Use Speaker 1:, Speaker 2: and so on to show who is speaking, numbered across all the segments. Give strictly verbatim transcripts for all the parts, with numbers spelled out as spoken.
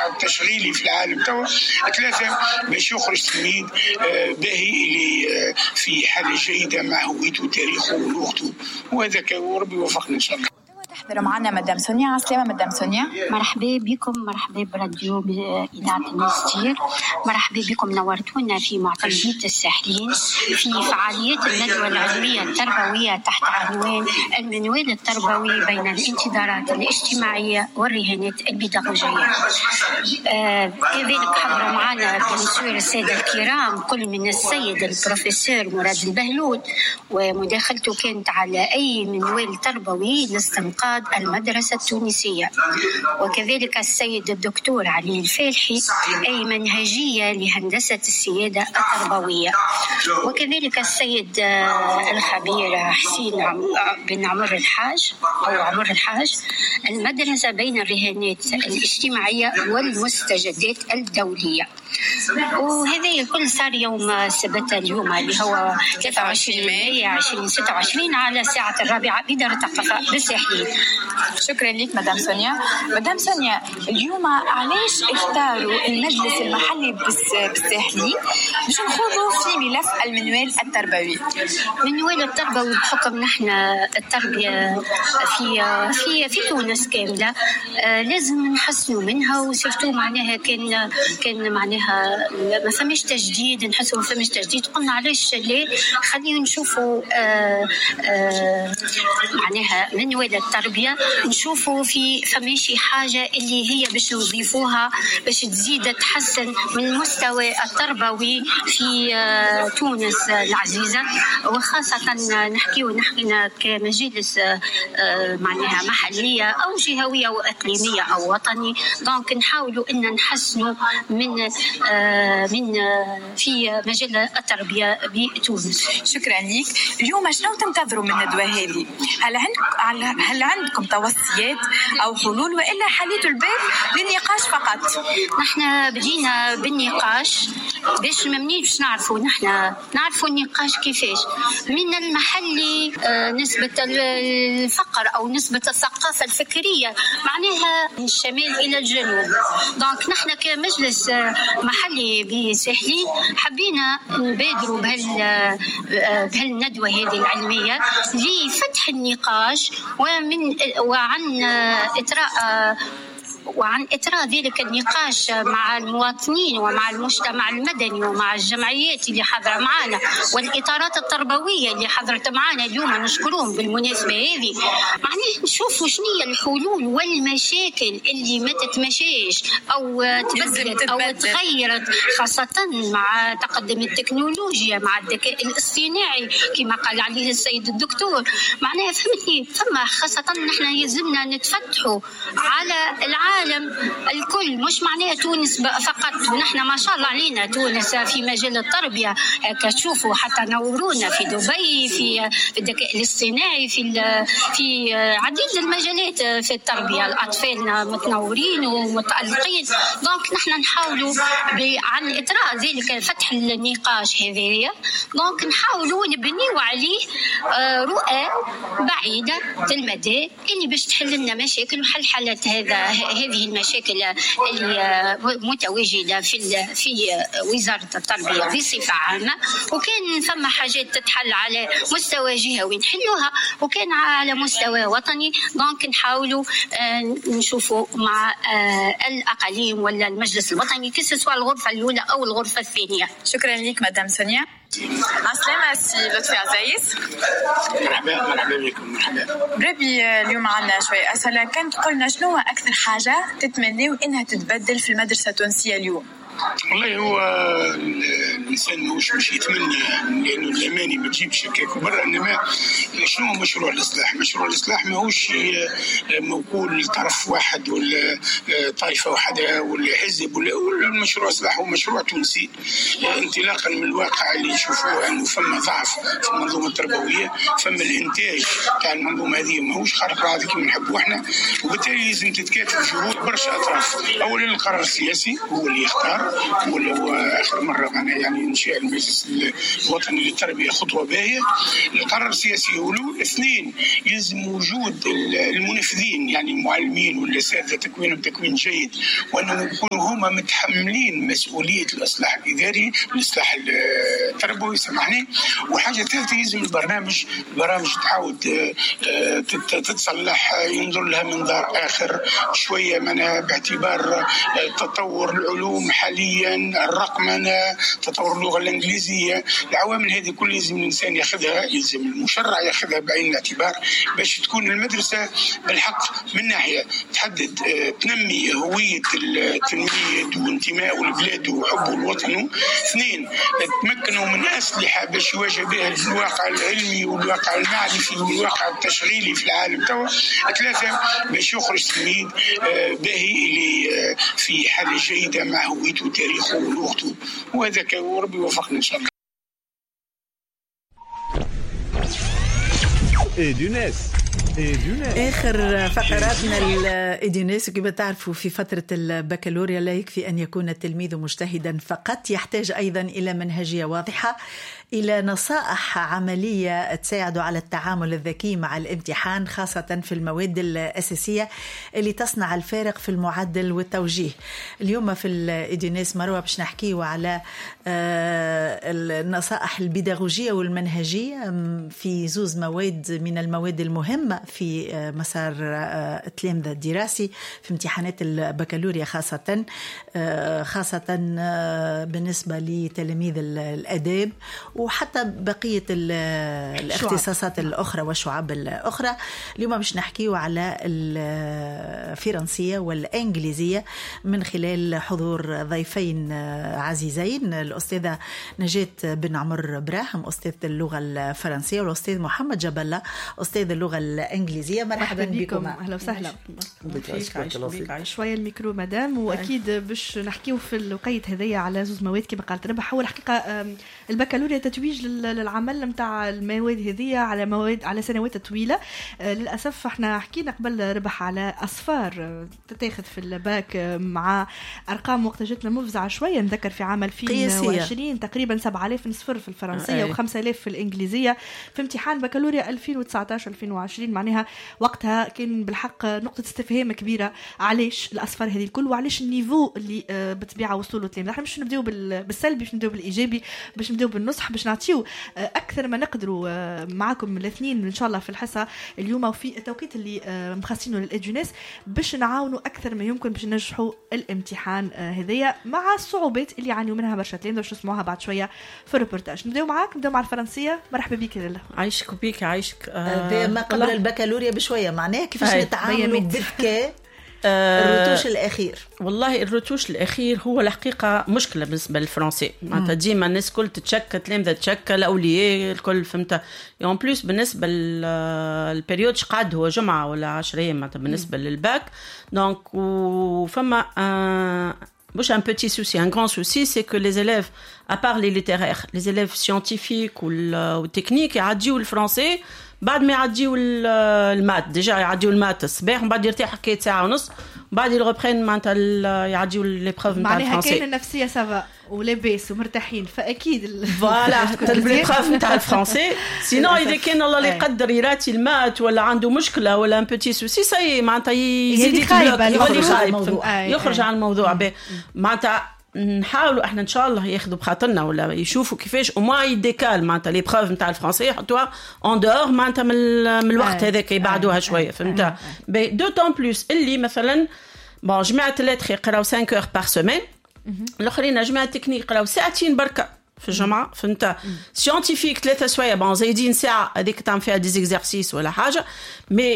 Speaker 1: الواقع التشغيلي في العالم توا ثلاثة باش يخرج تلميذ باهي اللي في حالة جيدة مع هويته وتاريخه ولغته، وهذا وربي يوفقنا إن شاء الله.
Speaker 2: تحضر معنا مدام سونيا. عسلامة مدام سونيا.
Speaker 3: مرحبا بكم، مرحبا براديو إذاعة المستير، مرحبا بكم، نورتونا في معتمدية الساحلين في فعاليات الندوة العلمية التربوية تحت عنوان المنوال التربوي بين الانتظارات الاجتماعية والرهانات البيداغوجية. آه كذلك حضروا معنا بنسور السادة الكرام كل من السيد البروفيسور مراد البهلول، ومداخلته كانت على أي منوال تربوي لاستنقاذ المدرسة التونسية، وكذلك السيد الدكتور علي الفالحي أي منهجية لهندسة السيادة التربوية، وكذلك السيد الخبير حسين بن عمر الحاج أو عمر الحاج المدرسة بين الرهانات الاجتماعية والمستجدات الدولية. وهذا الكل صار يوم السبت اليوم اللي هو ثلاثة وعشرين مايو ألفين وستة وعشرين على الساعة الرابعة بدار الثقافة بالساحلين.
Speaker 2: شكرا لك مدام سونيا. مدام سونيا، اليوم علاش اختاروا المجلس المحلي بالساحلين باش نخوضوا في ملف المنوال التربوي؟
Speaker 3: المنوال التربوي بحكم نحن التربية في في في تونس كاملة آه لازم نحسنوا منها، وسيرتو معناها كان كان معناها ما فماش تجديد، نحسوا ما فماش تجديد، قلنا علاش ليه خلينا نشوفوا آه آه معناها منوال التربية نشوفوا في فماشي حاجة اللي هي باش نضيفوها باش تزيد تحسن من المستوى التربوي في آه تونس العزيزة، وخاصة نحكيو نحكينا كمجالس آه معناها محلية أو جهوية وإقليمية أو وطني، دونك نحاولوا إن نحسنوا من آه من آه في مجال التربية بتونس.
Speaker 2: شكرا لك. اليوم شنو تنتظروا من الندوة هذه؟ هل عندكم هل عندكم توصيات أو حلول وإلا حليتوا الباب للنقاش فقط؟
Speaker 3: نحن بدينا بالنقاش باش ممنين باش نعرفوا نحن نعرفوا النقاش كيفاش من المحلي آه نسبة الفقر أو نسبة الثقافة الفكرية معناها من الشمال إلى الجنوب. دونك نحن كمجلس محلي بساحلين حبينا نبادروا بهال بهالندوة هذه العلمية لفتح النقاش ومن وعن إطراء وعن إطراء ذلك النقاش مع المواطنين ومع المجتمع المدني ومع الجمعيات اللي حاضرة معنا والإطارات التربوية اللي حضرت معنا اليوم، نشكرهم بالمناسبة هذه. معناه نشوفوا شنو هي الحلول والمشاكل اللي ما تتمشاش أو تبدلت أو تغيرت، خاصة مع تقدم التكنولوجيا مع الذكاء الاصطناعي كما قال عليه السيد الدكتور. معناه فهمتني فما خاصة نحن يلزمنا نتفتحوا على العالم الكل، مش معناه تونس فقط. ونحن ما شاء الله علينا تونس في مجال التربية كتشوفوا حتى نورونا في دبي في الذكاء الاصطناعي في في عديد المجالات في التربية، الأطفال متنورين ومتألقين. دونك نحن نحاولوا عن إطراء ذلك فتح النقاش هذه، دونك نحاولوا نبنيوا عليه رؤى بعيدة المدى اللي باش تحل لنا مشاكل وحل حالات هذا هذه المشاكل اللي متواجدة في في وزارة التربية بصفة عامة، وكان ثم حاجات تتحل على مستوى جهوي نحلوها، وكان على مستوى وطني دونك نحاولوا نشوفوا مع الأقاليم ولا المجلس الوطني كسوا الغرفة الأولى أو الغرفة الثانية.
Speaker 2: شكرا لك مدام سونيا. عسلامة سي لطفي عزايز.
Speaker 1: مرحبا مرحبا بكم. مرحبا.
Speaker 2: بربي اليوم عنا شوية أسئلة، كانت تقولنا شنو أكثر حاجة تتمنوا إنها تتبدل في المدرسة التونسية اليوم؟
Speaker 1: والله هو الإنسان مش مش يتمنى، لأنه الأماني ما تجيبش هكاك برا، إنما شنو مشروع الإصلاح؟ مشروع الإصلاح ماهوش موكول طرف واحد ولا طائفة واحدة ولا حزب ولا المشروع الإصلاح هو مشروع تونسي انطلاقا من الواقع اللي نشوفوه أنه فما ضعف في المنظومة التربوية، فما الإنتاج تاع المنظومة هذه ماهوش خارق عادي كما نحبوا إحنا، وبالتالي لازم تتكاتف جهود برشا أطراف. أولا القرار السياسي هو اللي يختار ولا هو اخر مره معنا يعني انشاء المجلس الوطني للتربيه خطوه باهيه. القرار السياسي اولو. اثنين، يلزم وجود المنفذين يعني المعلمين والاساتذه تكوينهم تكوين جيد، وانهم يكونوا هما متحملين مسؤوليه الاصلاح الاداري والاصلاح التربوي سامحني. وحاجه ثالثه، يلزم البرنامج البرامج تعاود تتصلح، ينظر لها منظار اخر شويه منها باعتبار تطور العلوم حاليا، الرقمنه، تطور اللغه الانجليزيه. العوامل هذه كل يلزم الانسان ياخذها، يلزم المشرع ياخذها بعين الاعتبار باش تكون المدرسه بالحق من ناحيه تحدد تنمي هويه التلميذ وانتمائه لبلاده وحبه لوطنه. اثنين، تمكنوا من اسلحه باش يواجه بها الواقع العلمي والواقع المعرفي والواقع التشغيلي في العالم توا. ثلاثه، باش يخرج تلميذ باهي اللي في حاله جيده مع هويته وتاريخه ولغته، وهذاك وربي يوفقنا ان شاء الله.
Speaker 4: إيدونيس
Speaker 5: آخر فقراتنا الإيدونيس. كما تعرفوا في فترة البكالوريا لا يكفي أن يكون التلميذ مجتهدا فقط، يحتاج أيضا إلى منهجية واضحة، إلى نصائح عملية تساعد على التعامل الذكي مع الامتحان، خاصة في المواد الأساسية اللي تصنع الفارق في المعدل والتوجيه. اليوم في الإيدونيس مروة باش نحكيه على النصائح البيداغوجية والمنهجية في زوز مواد من المواد المهمة في مسار التلامذة الدراسي في امتحانات البكالوريا، خاصة خاصة بالنسبة لتلاميذ الآداب وحتى بقية الاختصاصات الأخرى والشعب الأخرى. اليوم باش نحكيه على الفرنسية والإنجليزية من خلال حضور ضيفين عزيزين، الأستاذة نجاة بن عمر براهم أستاذ اللغة الفرنسية والأستاذ محمد جبلة أستاذ اللغة الإنجليزية. مرحبا بكم.
Speaker 6: أهلا وسهلا بك. شوية الميكرو مدام. وأكيد باش نحكيه في الوقيت هذية على زوز مواد كما قالت ربح. هو الحقيقة البكالوريا تتويج للعمل متاع المواد هذية على مواد على سنوات طويلة. للأسف احنا حكينا قبل ربح على أصفار تتاخذ في الباك مع أرقام وقت جتنا مفزعة شوية. نذكر في عام ألفين وعشرين تقريبا سبعة آلاف صفر في الفرنسية وخمسة آلاف في الإنجليزية في امتحان بكالوريا ألفين وتسعطاش ألفين وعشرين. معناها وقتها كان بالحق نقطة استفهام كبيرة علاش الأصفار هذه الكل وعلاش النيفو اللي بطبيعة وصلوا للتلاميذ. احنا مش نبدأوا بالسلبي، باش نبدأوا بالإيجابي، باش نبدأوا بالنصح، باش نعطيو أكثر ما نقدروا معكم الاثنين إن شاء الله في الحصة اليوم وفي التوقيت اللي مخصصينه للإيدونيس باش نعاونوا أكثر ما يمكن باش ننجحوا الامتحان هذية مع الصعوبات اللي يعانيوا منها برشا تلاميذ باش نسمعوها بعد شوية في الريبورتاج. نبدأوا معاك، نبدأوا مع الفرنسية. مرحبا بك لاله.
Speaker 5: عايشك بيك عايشك. آه ما قبل البكالوريا بشوية معناه كيفاش نتعاملوا بالذكاء. الرتوش الأخير.
Speaker 7: والله الرتوش الأخير هو الحقيقة مشكلة بالنسبة للفرنسي. معناتها ديما الناس كل تتشك تلامذة تشك الأولياء الكل فهمت. يوم بلوس بالنسبة للبريود شقعد هو جمعة ولا عشرة أيام معناتها بالنسبة للباك. دونك وفما آه مش un petit souci, un grand souci, c'est que les élèves, à part les littéraires, les élèves scientifiques ou, ou techniques, يعديوا الفرنسي بعد ما يعديوا المات. ديجا يعديوا المات الصباح ومن بعد يرتاح حكاية ساعة ونص بعد يغبرين معناتها يعديوا ليبروف نتاع الفرنسي.
Speaker 6: معناها كاين النفسية سافا ولاباس ومرتاحين فأكيد
Speaker 7: فوالا ليبروف نتاع الفرنسي. سينو إذا كان الله لا يقدر يراتي المات ولا عنده مشكلة ولا ان بوتي سوسي ساي معناتها يزيد يولي خايب يخرج عن الموضوع. معناتها نحاولوا احنا ان شاء الله ياخذوا بخاطرنا ولا يشوفوا كيفاش او ما يديكال معناتها لي بروف نتاع الفرنسي يحطوها اون دور معناتها من من الوقت هذاك يبعدوها شويه فهمت. بي دو طون بلوس اللي مثلا بون جماعه الليتر يقراو خمسة اور بار سيمين، الاخرين جماعه تكنيك يقراو ساعتين بركه في الجامعه فهمت. سيانتيفيك ثلاثه سوايع بون زايدين ساعه هذيك تعمل فيها دي زيكزارسيس ولا حاجه، مي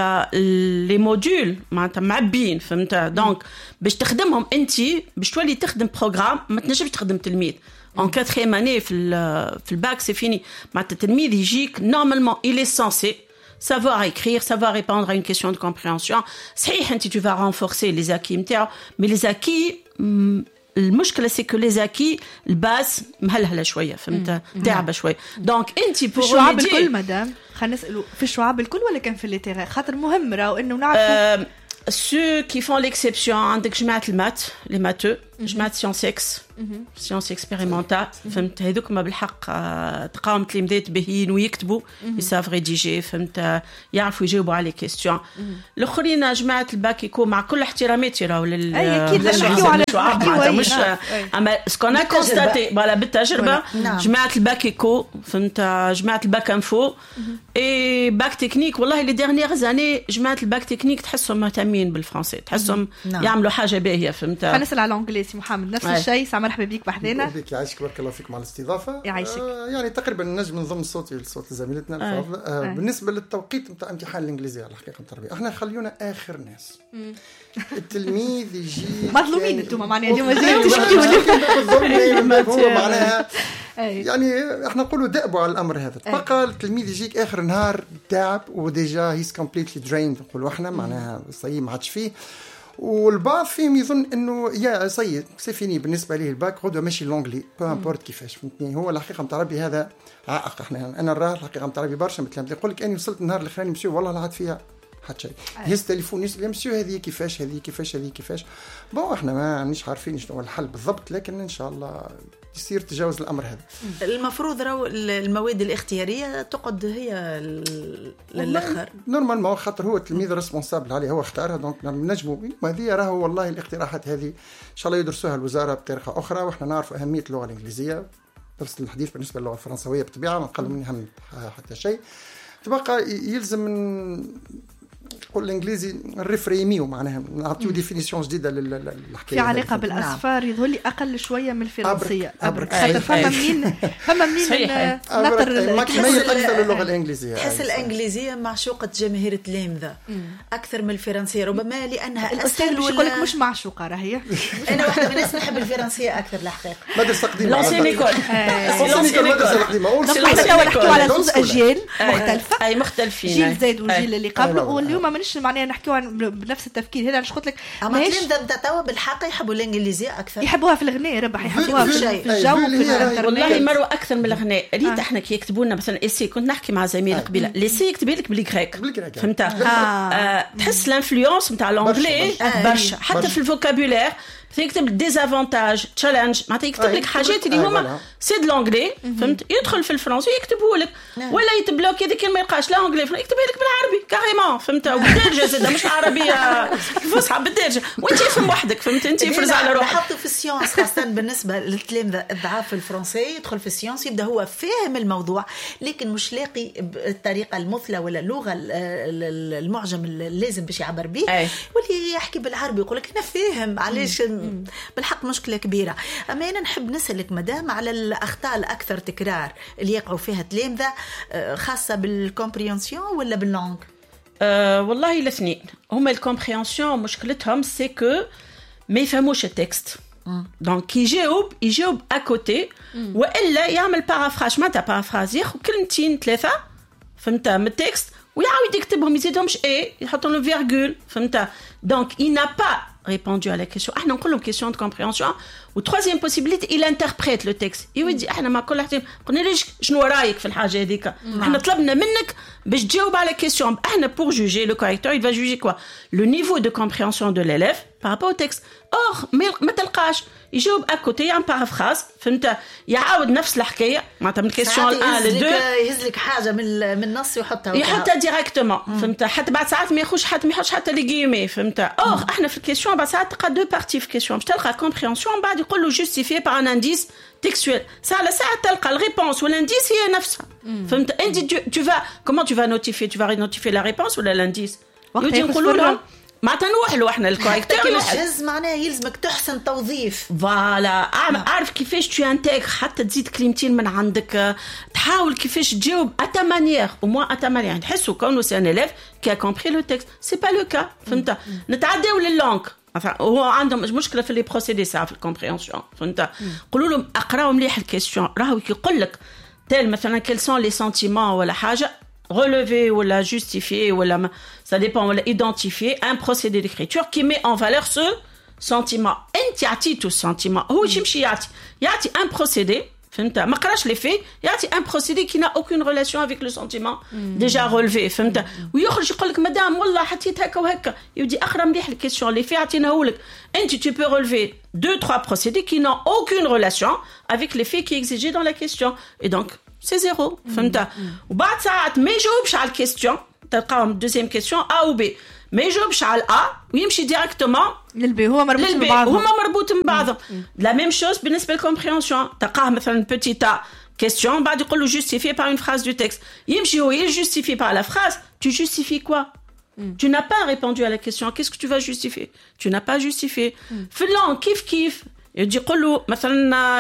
Speaker 7: لي موديول معناتها معبين فهمت. دونك باش تخدمهم انت باش تولي تخدم بروغرام ما تنجمش تخدم تلميذ en quatrième année في في الباك سي فيني. معناتها التلميذ يجيك نورمالمون il est censé savoir écrire, savoir répondre à une question de compréhension. صحيح انت tu vas renforcer les acquis نتاعو، mais les acquis المشكله سي كو لي زاكي الباس مهلهله شويه فهمت تعبه شويه. دونك انت
Speaker 6: في الشعاب الكل مدام خلينا نسالوا في الشعاب الكل ولا كان في الليتيرير خاطر مهم راهو انه نعرفوا
Speaker 7: ceux qui font l'exception عندك جماعه المات لي ماتو جماعة سيونس اكس سيونس اكسبيريمونتا فهمت هذوك ما بالحق تقاوم تلميذات باهيين ويكتبوا يساف ريديجي فهمت يعرفوا يجاوبوا على كيستيون. الاخرين جماعة الباكيكو مع كل احتراماتي راهو لل
Speaker 6: اكيد نحكيو على
Speaker 7: مش اما سكون كونستاتي فوالا بالتجربه جماعة الباكيكو فهمت جماعة الباك انفو اي باك تكنيك والله لي ديرنيير زاني جماعة الباك تكنيك تحسهم مهتمين بالفرنسي تحسهم يعملوا حاجه باهيه فهمت.
Speaker 6: فنسال على الانجليزي محمد نفس الشيء. سامع مرحبا بك بحذنا.
Speaker 4: بك يعيشك بارك الله فيكم على الاستضافه.
Speaker 6: يعيشك.
Speaker 4: آه يعني تقريبا نجم نضم صوتي لصوت زميلتنا الفاضله. آه آه. بالنسبه للتوقيت نتاع امتحان الانجليزيه على الحقيقه التربيه احنا خليونا اخر ناس. التلميذ يجي
Speaker 6: مظلومين انتم معناها اليوم جايين
Speaker 4: تحكيوا معناها يعني احنا نقولوا دأبوا على الامر هذا. بقى التلميذ يجيك اخر نهار تعب وديجا هيز كومبليتلي دريند نقولوا احنا معناها صحيح ما عادش فيه. والبعض فيهم يظن انه يا سيد سيفيني بالنسبه ليه الباك غدوه ماشي لونجلي بو امبورت كيفاش فهمتني. هو الحقيقه نتاع ربي هذا عائق. احنا انا نراه الحقيقه نتاع ربي برشا مثل يقول لك اني وصلت النهار الاخراني مسيو والله لا عاد فيها حتى شيء يهز تليفون يسال يا مسيو هذه كيفاش هذه كيفاش هذه كيفاش. بون احنا ما مش عارفين شنو هو الحل بالضبط لكن ان شاء الله يصير تجاوز الامر هذا.
Speaker 5: المفروض راهو المواد الاختياريه تقعد هي للاخر
Speaker 4: نورمالمون خاطر هو التلميذ ريسبونسابل عليه هو اختارها دونك نجموا هذه راهو والله الاقتراحات هذه ان شاء الله يدرسوها الوزاره بطريقه اخرى. واحنا نعرف اهميه اللغه الانجليزيه درس الحديث بالنسبه للغه الفرنسويه بطبيعه ما نقل منها هم حتى شيء. تبقى يلزم من نقول الانجليزي الريفريميو معناها نعطيو ديفينيسيون جديده للحكايه
Speaker 6: في علاقه بالاصفار يظهر لي اقل شويه من الفرنسيه ابرك خاطر فما منين فما منين
Speaker 4: نطر ماكسيميل اكثر للغه الانجليزيه.
Speaker 5: تحس الانجليزيه معشوقه جماهير التلامذه اكثر من الفرنسيه ربما لانها
Speaker 6: اسهل. ولا يقول لك مش معشوقه راهي
Speaker 5: انا واحده من الناس نحب الفرنسيه اكثر الحقيقه.
Speaker 4: مدرسه قديمه
Speaker 7: لونسي نيكول
Speaker 4: لونسي مدرسه قديمه اول
Speaker 6: شيء نحكيو على زوج اجيال مختلفه
Speaker 7: اي مختلفين
Speaker 6: جيل زايد وجيل اللي قبله واليوم مانيش معناها نحكيو بنفس التفكير هذا. علاش قلت لك
Speaker 5: اما التلامذه نتاع توا بالحق يحبوا الانجليزيه اكثر
Speaker 6: يحبوها في الغناء ربح يحبوها في الجو في الانترنت
Speaker 7: والله مروه اكثر من الغناء. ريت احنا كي يكتبوا لنا مثلا اسي كنت نحكي مع زميل قبيله ليسي يكتب لك بالغريك فهمت تحس الانفلونس نتاع الانجلي برشا حتى في الفوكابولير يكتب ديزافونتاج تشالنج معناتها يكتب لك حاجات اللي هما سي د لونجلي فهمت يدخل في الفرنسي يكتبوا لك ولا يتبلوك هذيك ما يلقاش لا انجلي يكتبها لك بالعربي كاريمون فهمت وبالدارجه زاد مش عربيه فصحى بالدارجه وانت فهم وحدك فهمت انت فرز على روحك.
Speaker 5: نحطوا في السيونس خاصه بالنسبه للتلامذه الضعاف الفرنسي يدخل في السيونس يبدا هو فاهم الموضوع لكن مش لاقي الطريقه المثلى ولا اللغه المعجم اللازم باش يعبر به واللي يحكي بالعربي يقول لك انا فاهم علاش بالحق مشكلة كبيرة. أما أنا نحب نسألك مدام على الأخطاء الأكثر تكرار اللي يقعوا فيها تلامذة خاصة بالكومبريونسيون ولا باللونج؟
Speaker 7: أه والله الاثنين هما الكومبريونسيون مشكلتهم سي كو ما يفهموش التكست دونك يجاوب يجاوب أكوتي وإلا يعمل بارافراج معناتها بارافراز ياخذ كلمتين ثلاثة فهمت من التكست ويعاود يكتبهم يزيدهمش ايه يحطوا له فيرغول فهمت دونك il n'a pas répondu à la question. احنا نقول لهم question de compréhension و troisième possibilité il interprète le texte يودي احنا ما كل حاجه قلنا ليش شنو رايك في الحاجه هذيك احنا طلبنا منك باش تجاوب على question احنا pour juger le correcteur il va juger quoi le niveau de compréhension de l'élève par rapport au texte. or ما تلقاش يجاوب اكوتي عن بارافراز فهمت يعاود نفس الحكايه معناتها من كيسيون واحد ل اثنين
Speaker 5: يهز لك حاجه من من النص ويحطها
Speaker 7: يحطها ديريكتومون فهمت حتى بعد ساعات ما ياخذش حتى ما يحطش حتى لي غيمي فهمت. اور احنا في الكيسيون بعد ساعات تلقى دو بارتي في كيسيون باش تلقى كومبريهنسيون بعد يقول له جوستيفي بار ان انديس تكستويل ساعه على ساعه تلقى الريبونس والانديس هي نفسها فهمت. انت tu vas comment tu vas notifier tu vas notifier la réponse ولا الانديس يجي نقولوا لهم معناتها نروح له احنا الكوريكتور
Speaker 5: كيفاش معناها يلزمك تحسن توظيف
Speaker 7: فوالا اعرف كيفاش تو انتيغ حتى تزيد كلمتين من عندك تحاول كيفاش تجاوب اتا مانيير او موان اتا مانيير يعني تحسوا كونه سي ان اليف كي ا كومبري لو تكست سي با لو كا فهمت. نتعداو لللونغ هو عندهم مشكله في لي بروسيدي ساعه في الكومبريهنسيون فهمت. قولوا لهم اقراوا مليح الكيستيون راهو كيقول لك تال مثلا كيل سون لي سنتيمون ولا حاجه relever ou la justifier ou la ça dépend ou la identifier un procédé d'écriture qui met en valeur ce sentiment انت عطيتو السنتيمون هو يمشي يعطي يعطي un procédé فهمت ما قراش لي في يعطي ان بروسيدي كي نا اوكين ريلاسيون افيك لو سنتيمون ديجا رولفي فهمت ويخرج يقول لك مدام والله حطيت هكا وهكا يودي اقرا مليح الكيسيون اللي في عطيناه لك انت tu peux relever deux trois procédés qui n'ont aucune relation avec les faits qui est exigé dans la question et donc c'est zéro فهمت وبعد ساعات ما يجاوبش على الكيسيون تلقاهم دوزيام كيسيون A و B ما يجاوبش على A ويمشي ديريكتومون
Speaker 6: للبي هو مربوط ببعضهم
Speaker 7: هما مربوط ببعضهم لا ميم شوز بالنسبه للكومبريهنسيون تلقاه مثلا بوتيتا كيسيون بعد يقول له جوستيفي بار اون فراز دو تكست يمشي هو يجوستيفي بار لا فراز tu justifies quoi tu n'as pas répondu à la question qu'est-ce que tu vas justifier tu n'as pas justifié في اللون كيف كيف يجي يقول له مثلا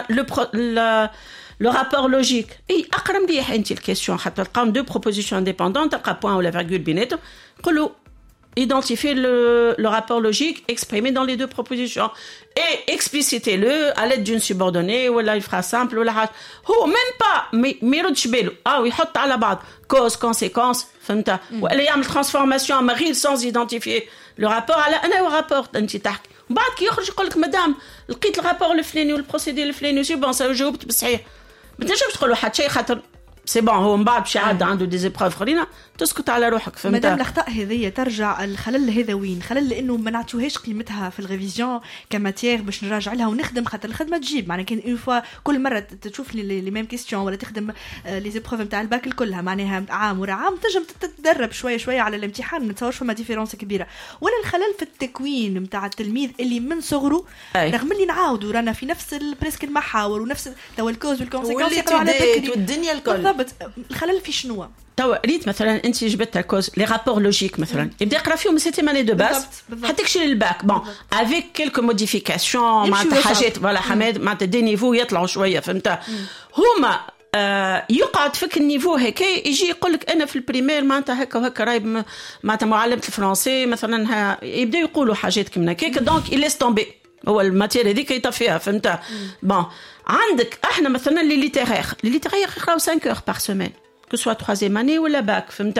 Speaker 7: لو le rapport logique اي اقرا مليح انت الكيسيون حتى تلقاهم دو بروبوزيسيون انديبوندونت تلقى بوين ولا فيرغول بيناتهم يقول له identifier le, le rapport logique exprimé dans les deux propositions et explicitez-le à l'aide d'une subordonnée ou une phrase simple ou la هو même pas mais ما يردش باله اه ويحط على بعض cause conséquence فهمت ولا يعمل transformation ما غير sans identifier le rapport على انا ورابور انت تحكي وبعد كي يخرج يقول لك مدام لقيت الرابور الفلاني والبروسيدي الفلاني سي بون جاوبت بالصحيح ما تنجمش تقول له حتى شيء خاطر سي بون هو من بعد باش يعد عنده دي زيبروف اخرين تسكت على روحك فهمت
Speaker 6: مادام الاخطاء هذيا ترجع الخلل هذا وين خلل لانه ما نعطيوهاش قيمتها في الريفيزيون كماتير باش نراجع لها ونخدم خاطر الخدمه تجيب معناها كان اون فوا كل مره تشوف لي ميم كيستيون ولا تخدم لي زيبروف نتاع الباك كلها معناها عام ورا عام تنجم تتدرب شويه شويه على الامتحان ما تصورش فما ديفيرونس كبيره ولا الخلل في التكوين نتاع التلميذ اللي من صغره رغم اللي نعاودوا رانا في نفس بريسك المحاور ونفس تو الكوز والكونسيكونس
Speaker 5: يقراو على بكري والدنيا الكل
Speaker 6: بالضبط الخلل في شنو
Speaker 7: توا ريت مثلا انت جبت الكوز لي رابور لوجيك مثلا يبدا يقرا فيهم سيتي ماني دو باز حتى تكشي للباك بون افيك كيلكو موديفيكاسيون مع حاجات فوالا حماد مع دي نيفو يطلعوا شويه فهمت هما آه يقعد فيك النيفو هكا يجي يقول لك انا في البريمير معناتها هكا وهكا رايب معناتها معلمه الفرنسي مثلا يبدا يقولوا حاجات كيما هكاك دونك يليس تومبي هو الماتير هذيك يطفيها فهمت بون عندك احنا مثلا لي ليتيرير لي ليتيرير يقراو خمسة اور بار سيمين que soit troisième année ولا باك فهمت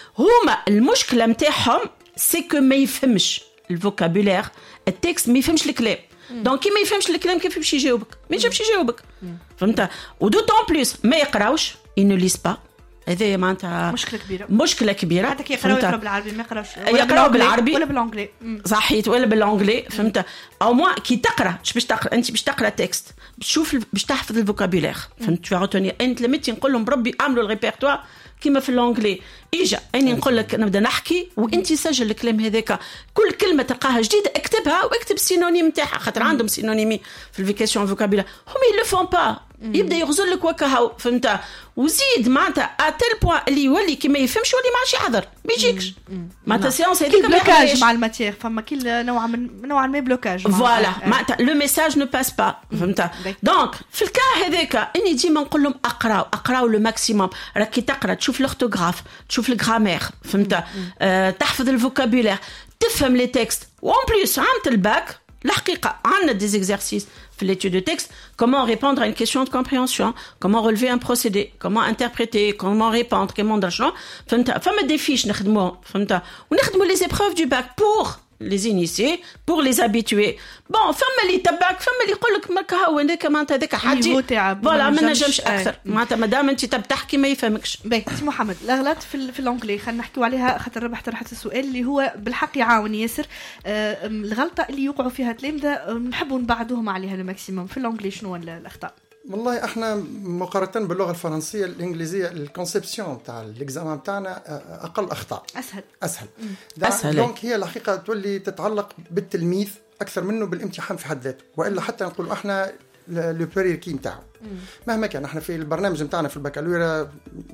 Speaker 7: هما المشكله نتاعهم سي كو ما يفهمش الفوكابولير التكست ما يفهمش الكلام دونك كي ما يفهمش الكلام كيف باش يجاوبك ما يجيبش يجاوبك فهمت ودوتون بلوس ما يقراوش إن ليس با هذا معناتها
Speaker 6: مشكله كبيره
Speaker 7: مشكله كبيره
Speaker 6: حتى كي يقراو بالعربي ما يقراوش
Speaker 7: يقراو بالعربي
Speaker 6: ولا بالانجلي
Speaker 7: صحيت ولا بالانجلي فهمت او موان كي تقرا باش تقرا انت باش تقرا تكست تشوف باش تحفظ الفوكابولير فهمت تو روتوني انت لميتي نقول لهم بربي اعملوا الريبرتوار كيما في الانجلي اجا اني نقول لك نبدا نحكي وانت سجل الكلام هذاك كل كلمه تلقاها جديده اكتبها واكتب السينونيم نتاعها خاطر عندهم سينونيمي في الفيكاسيون فوكابولير هم يلو فون با يبدا يغزل لك وكهو فهمت وزيد معناتها اتل بوين اللي يولي كي ما يفهمش يولي ما عادش يحضر ما يجيكش معناتها سيونس هذيك
Speaker 6: بلوكاج مع الماتير فما كل نوع من نوع ما بلوكاج
Speaker 7: فوالا معناتها لو ميساج نو باس با فهمت دونك في الكا هذاك اني ديما نقول لهم اقراو اقراو لو ماكسيموم راكي تقرا تشوف لورتوغراف تشوف الغرامير فهمت أه تحفظ الفوكابولير تفهم لي تكست وان بليس عملت الباك الحقيقه عندنا دي زيكزارسيس في l'étude de texte comment répondre à une question de compréhension comment relever un procédé comment interpréter comment répondre comment d'argent فهمت فما دي فيش نخدموهم فهمت ونخدموا les épreuves du bac pour les initiés pour les habitués bon فما اللي تبعك فما اللي يقول لك مالك هو هذاك معناتها هذاك حاجه فوالا ما نجمش اكثر معناتها مادام انت تب تحكي ما يفهمكش
Speaker 6: باهي سي محمد الاغلاط في في الانجلي خلينا نحكيو عليها خاطر ربح طرحت السؤال اللي هو بالحق يعاون ياسر آه الغلطه اللي يوقعوا فيها التلامذه نحبوا نبعدوهم عليها الماكسيموم في الانجلي شنو الاخطاء
Speaker 4: والله احنا مقارنه باللغه الفرنسيه الانجليزيه الكونسيبسيون تاع الاكزامان تاعنا اقل اخطاء
Speaker 6: اسهل
Speaker 4: اسهل
Speaker 7: اسهل
Speaker 4: دونك هي الحقيقه تولي تتعلق بالتلميذ اكثر منه بالامتحان في حد ذاته والا حتى نقول احنا لو بريركي نتاعو مهما كان احنا في البرنامج نتاعنا في البكالوريا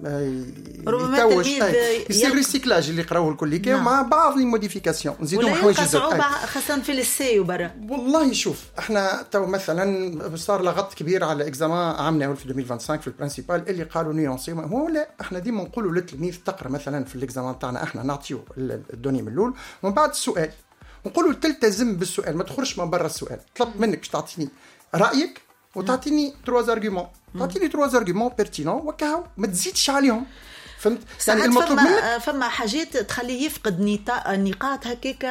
Speaker 4: يتوش يصير ريسيكلاج اللي يقراوه الكل كي مع بعض لي موديفيكاسيون نزيدوا حوايج
Speaker 5: صعوبه خاصه في السي وبرا
Speaker 4: والله شوف احنا تو مثلا صار لغط كبير على اكزامان عامنا في ألفين وخمسة وعشرين في البرينسيبال اللي قالوا نيونسي هو لا احنا ديما نقولوا للتلميذ تقرا مثلا في الاكزامان تاعنا احنا نعطيو الدوني من الاول ومن بعد السؤال نقولوا تلتزم بالسؤال ما تخرجش من برا السؤال طلب منك باش تعطيني رايك وتعطيني تروز ارغيومون تعطيني تروز ارغيومون بيرتينون وكاو ما تزيدش عليهم فهمت
Speaker 5: يعني المطلوب منك فما حاجات تخليه يفقد نقاط هكاك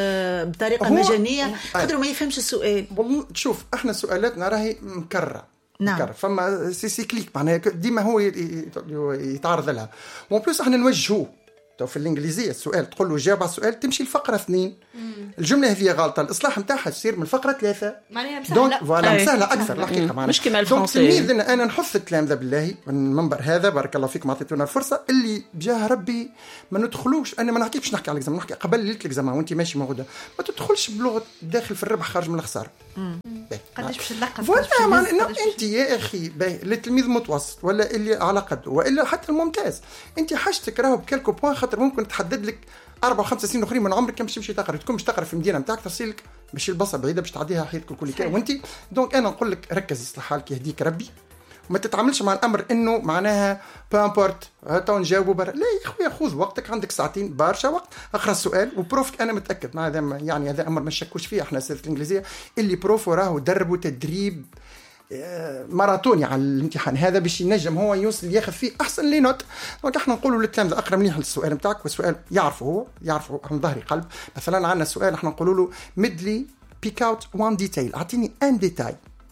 Speaker 5: بطريقه مجانيه خاطر ما يفهمش السؤال
Speaker 4: والله شوف احنا سؤالاتنا راهي مكرره
Speaker 5: نعم.
Speaker 4: فما سي سيكليك معناها ديما هو يتعرض لها. وان بلوس احنا نوجهوه في الانجليزيه السؤال تقول له جاوب على السؤال تمشي الفقره اثنين. مم. الجمله هذه غلطه الإصلاح نتاعها تصير من الفقره ثلاثه
Speaker 6: معناها مسهله
Speaker 4: فوالا مسهله اكثر الحقيقه معناها
Speaker 7: مش كما الفرنسي.
Speaker 4: انا نحث الكلام ذا بالله من المنبر هذا بارك الله فيكم اعطيتونا الفرصه اللي بجاه ربي ما ندخلوش. انا ما نحكيش باش نحكي على الاكزامان نحكي قبل ليله الاكزامان وانت ماشي موجوده ما تدخلش بلغه داخل في الربح خارج من الخساره.
Speaker 6: قداش باش نلقى
Speaker 4: فوالا معناها انت يا اخي التلميذ متوسط ولا اللي على قد والا حتى الممتاز انت حاجتك راهو بكالكو بوان خاطر ممكن تحدد لك أربع وخمس سنين أخرين من عمرك كم تمشي تقرأ تكون باش تقرأ في المدينة نتاعك تصيلك باش البصة بعيدة باش تعديها حياتك الكل كده وانت دونك أنا نقول لك ركز يصلح حالك يهديك ربي وما تتعاملش مع الأمر إنه معناها بامبورت هاتوا نجاوبوا برا. لا يا خويا خذ وقتك عندك ساعتين برشا وقت اقرأ السؤال وبروفك أنا متأكد مع هذا يعني هذا أمر ما نشكوش فيه احنا سيرة الإنجليزية اللي بروف وراه دربوا تدريب ماراثوني على الامتحان هذا باش ينجم هو يوصل ياخذ فيه احسن لي نوت. دونك احنا نقولوا للتلاميذ اقرا مليح للسؤال نتاعك والسؤال يعرفه هو يعرفه عن ظهري قلب. مثلا عندنا سؤال احنا نقولوا له مدلي بيك اوت وان ديتيل اعطيني ان ديتاي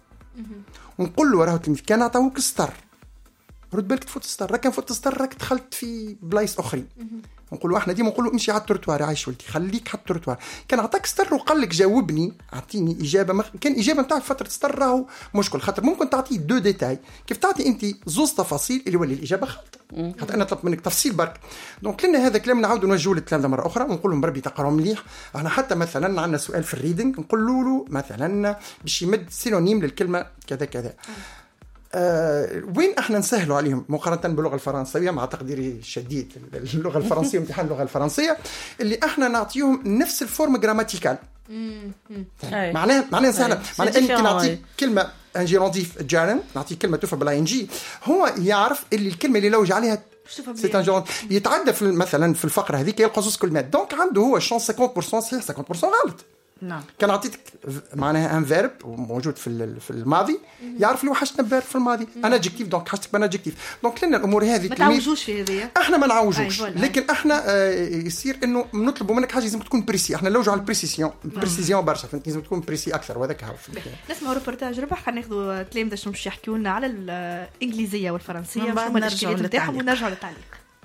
Speaker 4: ونقول له راهو التلميذ كان عطاوك ستار رد بالك تفوت ستار راك فوت ستار راك دخلت في بلايص اخرين. نقولوا احنا ديما نقولوا امشي على التروتوار عايش ولدي خليك على التروتوار. كان عطاك ستر وقال لك جاوبني اعطيني اجابه مخ... كان اجابه نتاع فتره ستر راهو مشكل خاطر ممكن تعطيه دو ديتاي كيف تعطي انت زوز تفاصيل اللي يولي الاجابه خاطئه حتى انا طلبت منك تفصيل برك. دونك لنا هذا كلام نعاودوا نوجهوه للتلامذه مره اخرى ونقول لهم ربي تقراوا مليح. احنا حتى مثلا عندنا سؤال في الريدنج نقول له مثلا باش يمد سينونيم للكلمه كذا كذا. آه وين احنا نسهلوا عليهم مقارنه باللغه الفرنسيه مع تقديري الشديد اللغه الفرنسيه امتحان اللغه الفرنسيه اللي احنا نعطيهم نفس الفورم جراماتيكال. معناها معناها سهله معناها انت نعطي كلمه ان جيرونديف جارن نعطي كلمه توفى بالاي ان جي هو يعرف اللي الكلمه اللي لوج عليها سي يتعدى في مثلا في الفقره هذيك يلقى زوج كلمات دونك عنده هو شانس خمسين بالمئة صحيح خمسين بالمئة غلط. نعم. كان عطيتك معناها ان فيرب موجود في في الماضي يعرف لي وحشتنا فيرب في الماضي انا ادجكتيف دونك حاجتك بان ادجكتيف. دونك لنا الامور هذه
Speaker 6: ما تعوجوش في هذه
Speaker 4: احنا ما نعوجوش لكن احنا آه يصير انه نطلبوا منك حاجه لازم تكون بريسي. احنا نلوجوا على البريسيسيون بريسيزيون برشا فانت لازم تكون بريسي اكثر وهذاك هو.
Speaker 6: نسمعوا روبورتاج ربح خلينا ناخذوا تلامذه شنو باش يحكوا لنا على الانجليزيه والفرنسيه شنو الاشكاليات نتاعهم ونرجعوا للتعليق.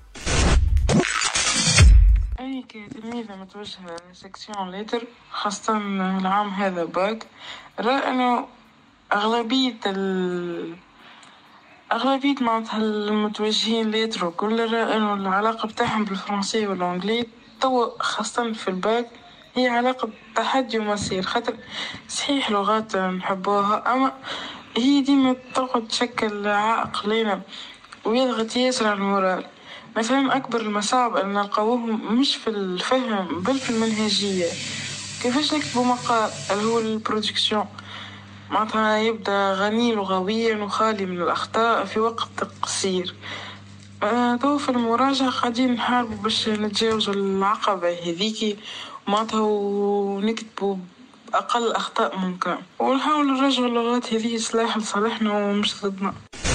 Speaker 8: أنا كتلميذة متوجهة سكسيون ليتر خاصة العام هذا باك رأى أنه أغلبية ال أغلبية معناتها المتوجهين ليتر وكل رأى أنه العلاقة بتاعهم بالفرنسية والإنجليزي تو خاصة في الباك هي علاقة تحدي ومسير خاطر صحيح لغات نحبوها أما هي ديما تقعد تشكل عائق لنا ويضغط ياسر على المورال. مثلا أكبر المصاعب أن نلقاوهم مش في الفهم بل في المنهجية. كيفاش نكتبوا مقال اللي هو البرودكسيون معناتها يبدأ غني لغويا وخالي من الأخطاء في وقت قصير. تو في المراجعة قاعدين نحاربوا باش نتجاوزوا العقبة هذيك معناتها ونكتبوا أقل أخطاء ممكن ونحاول نرجعوا اللغات هذه سلاح لصالحنا ومش ضدنا.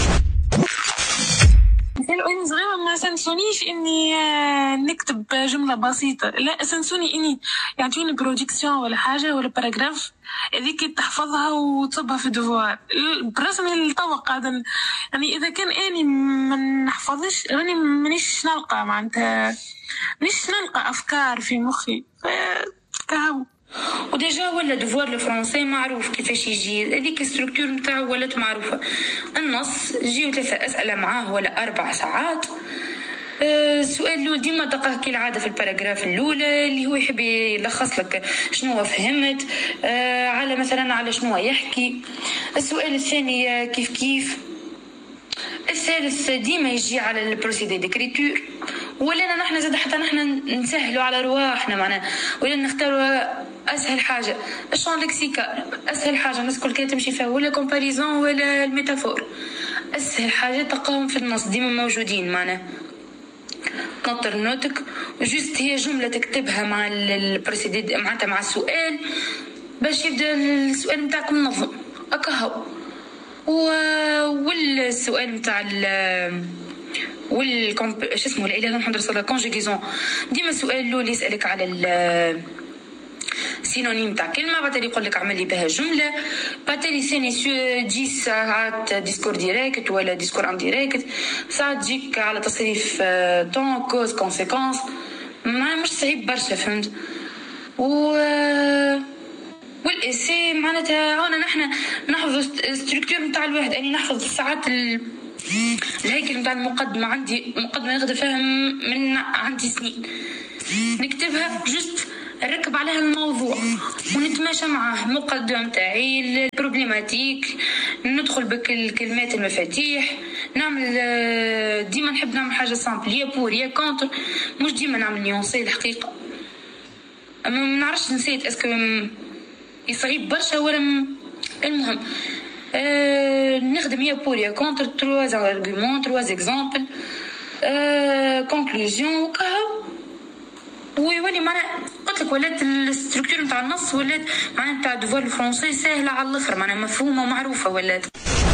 Speaker 9: أنا صغيرة ما سنسونيش إني نكتب جملة بسيطة لا سنسوني إني يعطوني برودكسيون ولا حاجة ولا باراجراف هذيك تحفظها وتصبها في الدفوار برسم الطبق قاعدة يعني إذا كان أني ما نحفظش راني منيش نلقى معناتها منيش نلقى أفكار في مخي فكهو.
Speaker 10: وديجا ولا دفوار الفرنسي معروف كيفاش يجي هذيك الستركتور نتاعو ولات معروفه النص جيو ثلاثه اسئله معاه ولا اربع ساعات. السؤال الاول ديما دقه كالعاده في الباراجراف الاولى اللي هو يحب يلخص لك شنو فهمت على مثلا على شنو يحكي. السؤال الثاني كيف كيف. الثالث ديما يجي على البروسيدي ديكريتور ولا نحن زاد حتى نحن نسهلوا على رواحنا معنا ولا نختاروا اسهل حاجه الشون لكسيكا اسهل حاجه الناس كل كده تمشي فيها ولا كومباريزون ولا الميتافور اسهل حاجه تلقاهم في النص ديما موجودين معنا. تنطر نوتك جوست هي جمله تكتبها مع البروسيدي معناتها مع السؤال باش يبدا السؤال نتاعك منظم اكهو. والسؤال نتاع ال والكم شو اسمه لا اله الا الله محمد رسول الله كونجيغيزون ديما السؤال الاول يسالك على ال سينونيم تاع كلمه، بعد يقول لك اعمل لي بها جمله، بعد ثاني عشر ساعات ديسكور ديريكت ولا ديسكور انديريكت، ساعات تجيك على تصريف طون كوز كونسيكونس، ما مش صعيب برشا فهمت. و والاسي معناتها انا نحن نحفظ ستركتور نتاع الواحد، اني نحفظ الساعات ال... الهيكل نتاع المقدمه، عندي مقدمه نقدر فهم من عندي سنين، نكتبها جست نركب عليها الموضوع ونتماشى معاه المقدمه نتاعي البروبليماتيك، ندخل بكل كلمات المفاتيح، نعمل ديما نحب نعمل حاجه سامبل يا بور يا كونتر، مش ديما نعمل نيونسي الحقيقه. اما ما نعرفش نسيت اسكو يصعيب برشا ولا م... المهم أه... نخدم يا بور يا كونتر، تروز ارغيومون تروز اكزامبل كونكلوزيون وكهو، ويولي معنا قلت لك ولات الستركتور نتاع النص ولات معناتها نتاع دوفوار الفرنسي سهله على الاخر، معناها مفهومه ومعروفه ولات.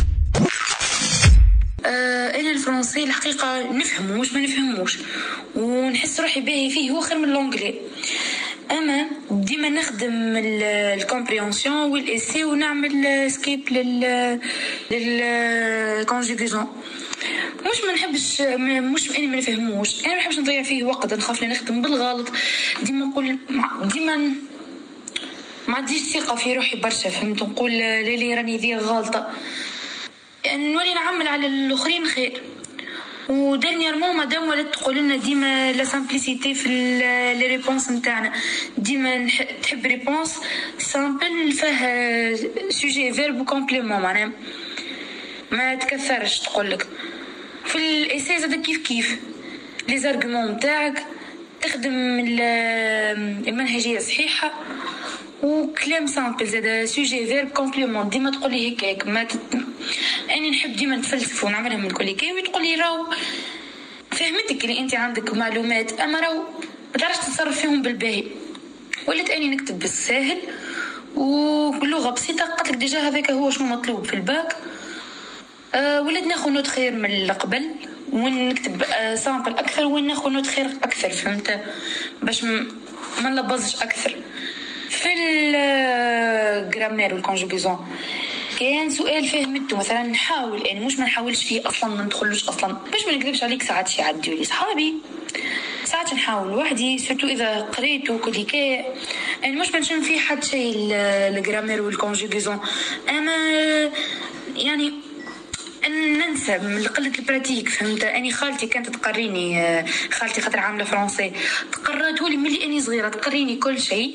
Speaker 10: آه انا الفرنسي الحقيقه نفهموش ما نفهموش ونحس روحي باهي فيه هو خير من اللونجلي، اما ديما نخدم الكومبريونسيون والاسي ونعمل سكيب لل للكونجوغيزون. مش ما نحبش مش اني ما نفهموش، انا ما نحبش نضيع فيه وقت، نخاف نخدم بالغلط، ديما نقول ديما ما عنديش ثقه في روحي برشا فهمت، نقول ليلي راني ذي غلطه، يعني نولي نعمل على الاخرين خير. وديرنييرمون مادام ولات تقول لنا ديما لا سامبليسيتي في لي ريبونس نتاعنا، ديما تحب ريبونس سامبل فيها سوجي فيرب كومبليمون، معناها ما تكثرش تقول لك. في الاساي زاد كيف كيف لي زارغومون نتاعك تخدم المنهجيه صحيحه وكلام سامبل زاد سوجي فيرب كومبليمون، ديما تقولي هيك هيك ما تت... اني نحب ديما نتفلسف ونعملها من كل كي وتقولي راو فهمتك اللي انت عندك معلومات اما راو ما تعرفش تتصرف فيهم بالباهي، ولات اني نكتب بالساهل وبلغه بسيطه، قلت لك ديجا هذاك هو شنو مطلوب في الباك. أه ولات ناخذ نوت خير من اللي قبل ونكتب أه سامبل اكثر وين ناخذ نوت خير اكثر فهمت، باش م... ما نلبزش اكثر. في الجرامير والكونجوغيزون كان سؤال فهمته مثلا نحاول يعني مش ما نحاولش فيه اصلا ما ندخلوش اصلا، باش ما نكذبش عليك ساعات يعديوا لي صحابي، ساعات نحاول وحدي سورتو اذا قريته كليكي يعني مش بنشم فيه حد شيء الجرامير والكونجوغيزون، اما يعني ننسى من قلة البراتيك فهمت. اني خالتي كانت تقريني، خالتي خاطر عامله فرنسي تقراتولي ملي اني صغيره تقريني كل شيء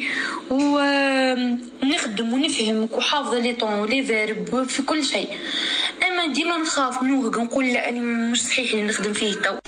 Speaker 10: ونخدم ونفهم وحافظه لي طون ولي فيرب في كل شيء، اما ديما نخاف نوهق نقول لا اني مش صحيح اللي نخدم فيه تو.